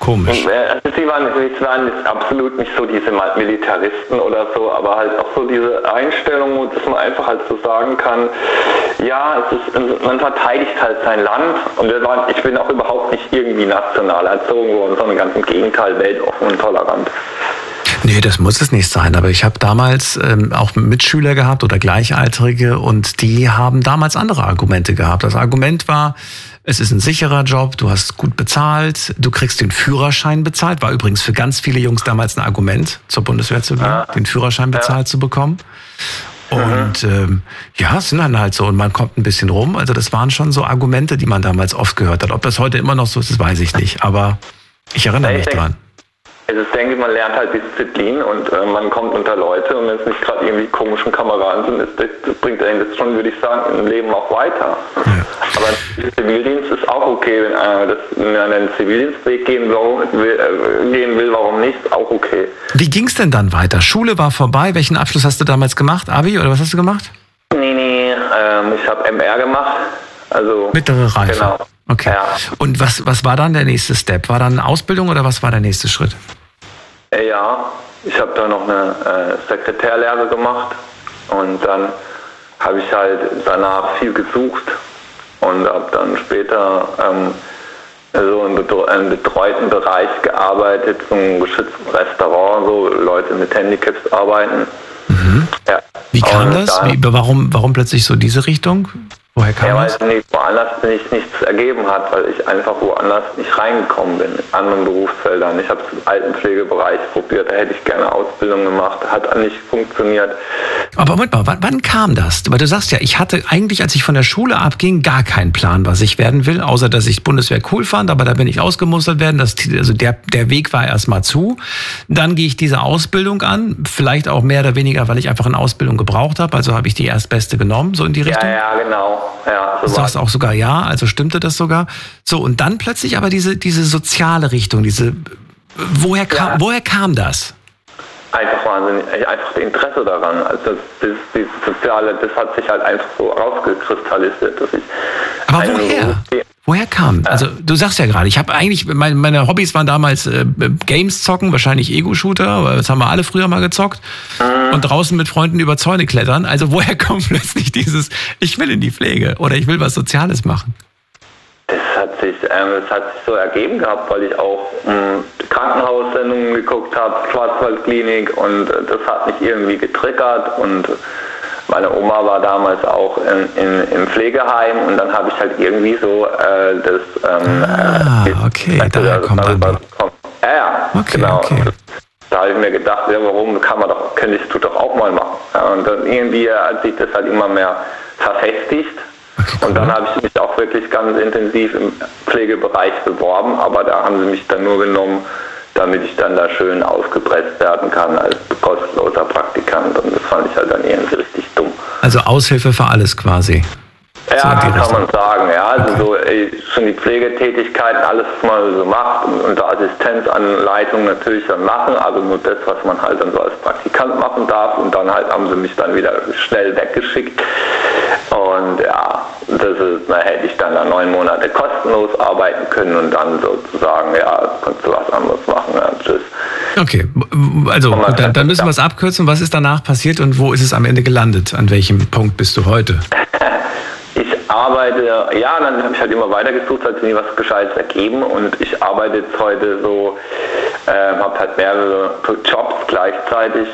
Speaker 2: Komisch.
Speaker 8: Sie waren jetzt absolut nicht so diese Militaristen oder so, aber halt auch so diese Einstellung, dass man einfach halt so sagen kann, ja, man verteidigt halt sein Land und ich bin auch überhaupt nicht irgendwie national erzogen worden, sondern ganz im Gegenteil, weltoffen und tolerant.
Speaker 2: Nee, das muss es nicht sein, aber ich habe damals auch Mitschüler gehabt oder Gleichaltrige und die haben damals andere Argumente gehabt. Das Argument war, es ist ein sicherer Job, du hast gut bezahlt, du kriegst den Führerschein bezahlt. War übrigens für ganz viele Jungs damals ein Argument, zur Bundeswehr zu gehen, den Führerschein bezahlt zu bekommen. Und es sind dann halt so, und man kommt ein bisschen rum. Also das waren schon so Argumente, die man damals oft gehört hat. Ob das heute immer noch so ist, das weiß ich nicht, aber ich erinnere mich dran.
Speaker 8: Also ich denke, man lernt halt Disziplin und man kommt unter Leute und wenn es nicht gerade irgendwie komischen Kameraden sind, das bringt einen das schon, würde ich sagen, im Leben auch weiter. Ja. Aber Zivildienst ist auch okay, wenn einer einen Zivildienstweg gehen will, warum nicht, auch okay.
Speaker 2: Wie ging es denn dann weiter? Schule war vorbei, welchen Abschluss hast du damals gemacht? Abi oder was hast du gemacht?
Speaker 8: Nee, ich habe MR gemacht. Also
Speaker 2: mittlere Reife.
Speaker 8: Genau.
Speaker 2: Okay. Ja. Und was war dann der nächste Step? War dann eine Ausbildung oder was war der nächste Schritt?
Speaker 8: Ja, ich habe da noch eine Sekretärlehre gemacht und dann habe ich halt danach viel gesucht und habe dann später so im betreuten Bereich gearbeitet, so einem geschützten Restaurant, so Leute mit Handicaps arbeiten.
Speaker 2: Mhm. Ja. Wie kam das? Warum plötzlich so diese Richtung? Woher kam das?
Speaker 8: Weil woanders nichts ergeben hat, weil ich einfach woanders nicht reingekommen bin, in anderen Berufsfeldern. Ich habe es im Altenpflegebereich probiert, da hätte ich gerne Ausbildung gemacht, hat nicht funktioniert.
Speaker 2: Aber Moment mal, wann kam das? Weil du sagst ja, ich hatte eigentlich, als ich von der Schule abging, gar keinen Plan, was ich werden will, außer dass ich Bundeswehr cool fand, aber da bin ich ausgemustert werden. Also der Weg war erstmal zu. Dann gehe ich diese Ausbildung an, vielleicht auch mehr oder weniger, weil ich einfach eine Ausbildung gebraucht habe, also habe ich die erstbeste genommen, so in die Richtung.
Speaker 8: Ja, genau. Ja, so
Speaker 2: du sagst auch sogar ja, also stimmte das sogar. So, und dann plötzlich aber diese soziale Richtung, woher kam das?
Speaker 8: Einfach wahnsinnig, einfach das Interesse daran. Also das Soziale, das hat sich halt einfach so rausgekristallisiert, dass ich.
Speaker 2: Aber woher kam? Also du sagst ja gerade, ich habe eigentlich, meine Hobbys waren damals Games zocken, wahrscheinlich Ego-Shooter, aber das haben wir alle früher mal gezockt. Und draußen mit Freunden über Zäune klettern. Also woher kommt plötzlich dieses, ich will in die Pflege oder ich will was Soziales machen?
Speaker 8: Das hat sich so ergeben gehabt, weil ich auch Krankenhaussendungen geguckt habe, Schwarzwaldklinik, und das hat mich irgendwie getriggert und meine Oma war damals auch im Pflegeheim und dann habe ich halt irgendwie so
Speaker 2: okay, daher kommt dann.
Speaker 8: Ja, okay, genau. Okay. Da habe ich mir gedacht, ja, warum könnte ich das doch auch mal machen. Ja, und dann irgendwie hat sich das halt immer mehr verfestigt. Okay, cool. Und dann habe ich mich auch wirklich ganz intensiv im Pflegebereich beworben, aber da haben sie mich dann nur genommen, damit ich dann da schön ausgepresst werden kann als kostenloser Praktikant, und das fand ich halt dann irgendwie richtig dumm.
Speaker 2: Also Aushilfe für alles quasi.
Speaker 8: Ja, so kann man sagen, ja. Also so schon die Pflegetätigkeiten, alles, was man so macht und Assistenzanleitung natürlich dann machen, also nur das, was man halt dann so als Praktikant machen darf, und dann halt haben sie mich dann wieder schnell weggeschickt. Und ja, da hätte ich dann 9 Monate kostenlos arbeiten können und dann sozusagen, ja, kannst du was anderes machen, ja, tschüss.
Speaker 2: Okay, also dann müssen wir es abkürzen. Was ist danach passiert und wo ist es am Ende gelandet? An welchem Punkt bist du heute?
Speaker 8: Ich arbeite, ja, dann habe ich halt immer weitergesucht, hat sich nie was Gescheites ergeben, und ich arbeite jetzt heute so, habe halt mehrere Jobs gleichzeitig,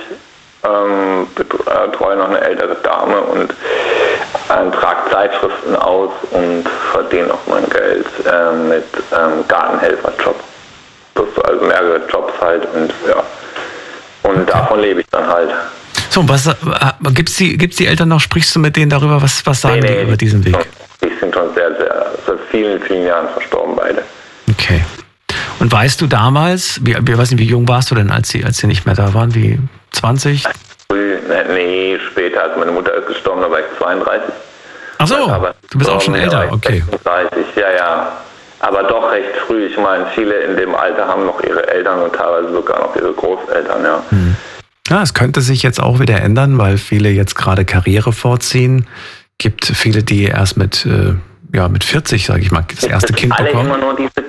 Speaker 8: betreue noch eine ältere Dame und trage Zeitschriften aus und verdiene noch mein Geld mit Gartenhelferjob. Also mehrere Jobs halt, und ja. Und davon lebe ich dann halt.
Speaker 2: So, gibt's die Eltern noch? Sprichst du mit denen darüber? Was sagen die über diesen Weg?
Speaker 8: Die sind schon seit vielen, vielen Jahren verstorben, beide.
Speaker 2: Okay. Und weißt du damals, weiß nicht, wie jung warst du denn, als sie nicht mehr da waren? Wie 20?
Speaker 8: Nee, später, als meine Mutter ist gestorben, da war ich 32.
Speaker 2: Ach so, du bist auch schon älter, okay.
Speaker 8: 36, ja. Aber doch recht früh. Ich meine, viele in dem Alter haben noch ihre Eltern und teilweise sogar noch ihre Großeltern, ja.
Speaker 2: Ja, es könnte sich jetzt auch wieder ändern, weil viele jetzt gerade Karriere vorziehen. Gibt viele, die erst mit 40, sage ich mal, das erste Kind bekommen.
Speaker 8: Alle immer nur diese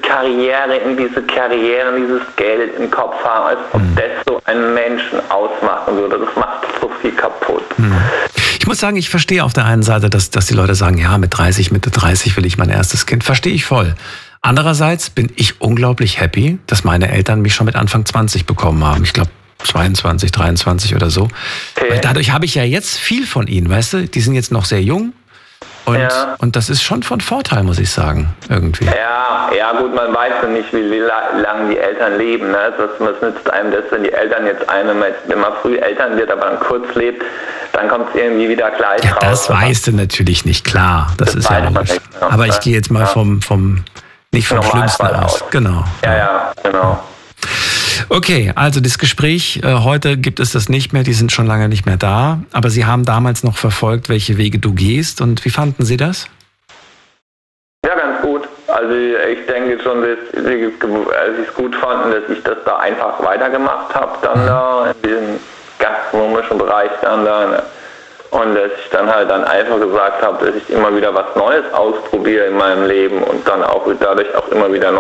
Speaker 8: Karriere, in dieses Geld im Kopf haben, als ob das so einen Menschen ausmachen würde. Das macht so viel kaputt.
Speaker 2: Ich muss sagen, ich verstehe auf der einen Seite, dass die Leute sagen, ja, Mitte 30 will ich mein erstes Kind. Verstehe ich voll. Andererseits bin ich unglaublich happy, dass meine Eltern mich schon mit Anfang 20 bekommen haben. Ich glaube 22, 23 oder so. Okay. Weil dadurch habe ich ja jetzt viel von ihnen, weißt du? Die sind jetzt noch sehr jung. Und das ist schon von Vorteil, muss ich sagen, irgendwie.
Speaker 8: Ja gut, man weiß ja nicht, wie lange die Eltern leben. Ne? Was nützt einem das, wenn die Eltern jetzt wenn man früh Eltern wird, aber dann kurz lebt, dann kommt es irgendwie wieder gleich raus.
Speaker 2: Das weißt du natürlich nicht, klar. Das ist ja logisch. Nicht, ne? Aber ich gehe jetzt mal nicht vom Schlimmsten aus. Genau.
Speaker 8: Ja, genau.
Speaker 2: Okay, also das Gespräch, heute gibt es das nicht mehr, die sind schon lange nicht mehr da, aber Sie haben damals noch verfolgt, welche Wege du gehst, und wie fanden Sie das?
Speaker 8: Ja, ganz gut. Also ich denke schon, dass sie es gut fanden, dass ich das da einfach weitergemacht habe, dann da in diesem gastronomischen Bereich dann da, ne? Und dass ich dann halt einfach gesagt habe, dass ich immer wieder was Neues ausprobiere in meinem Leben und dann auch dadurch auch immer wieder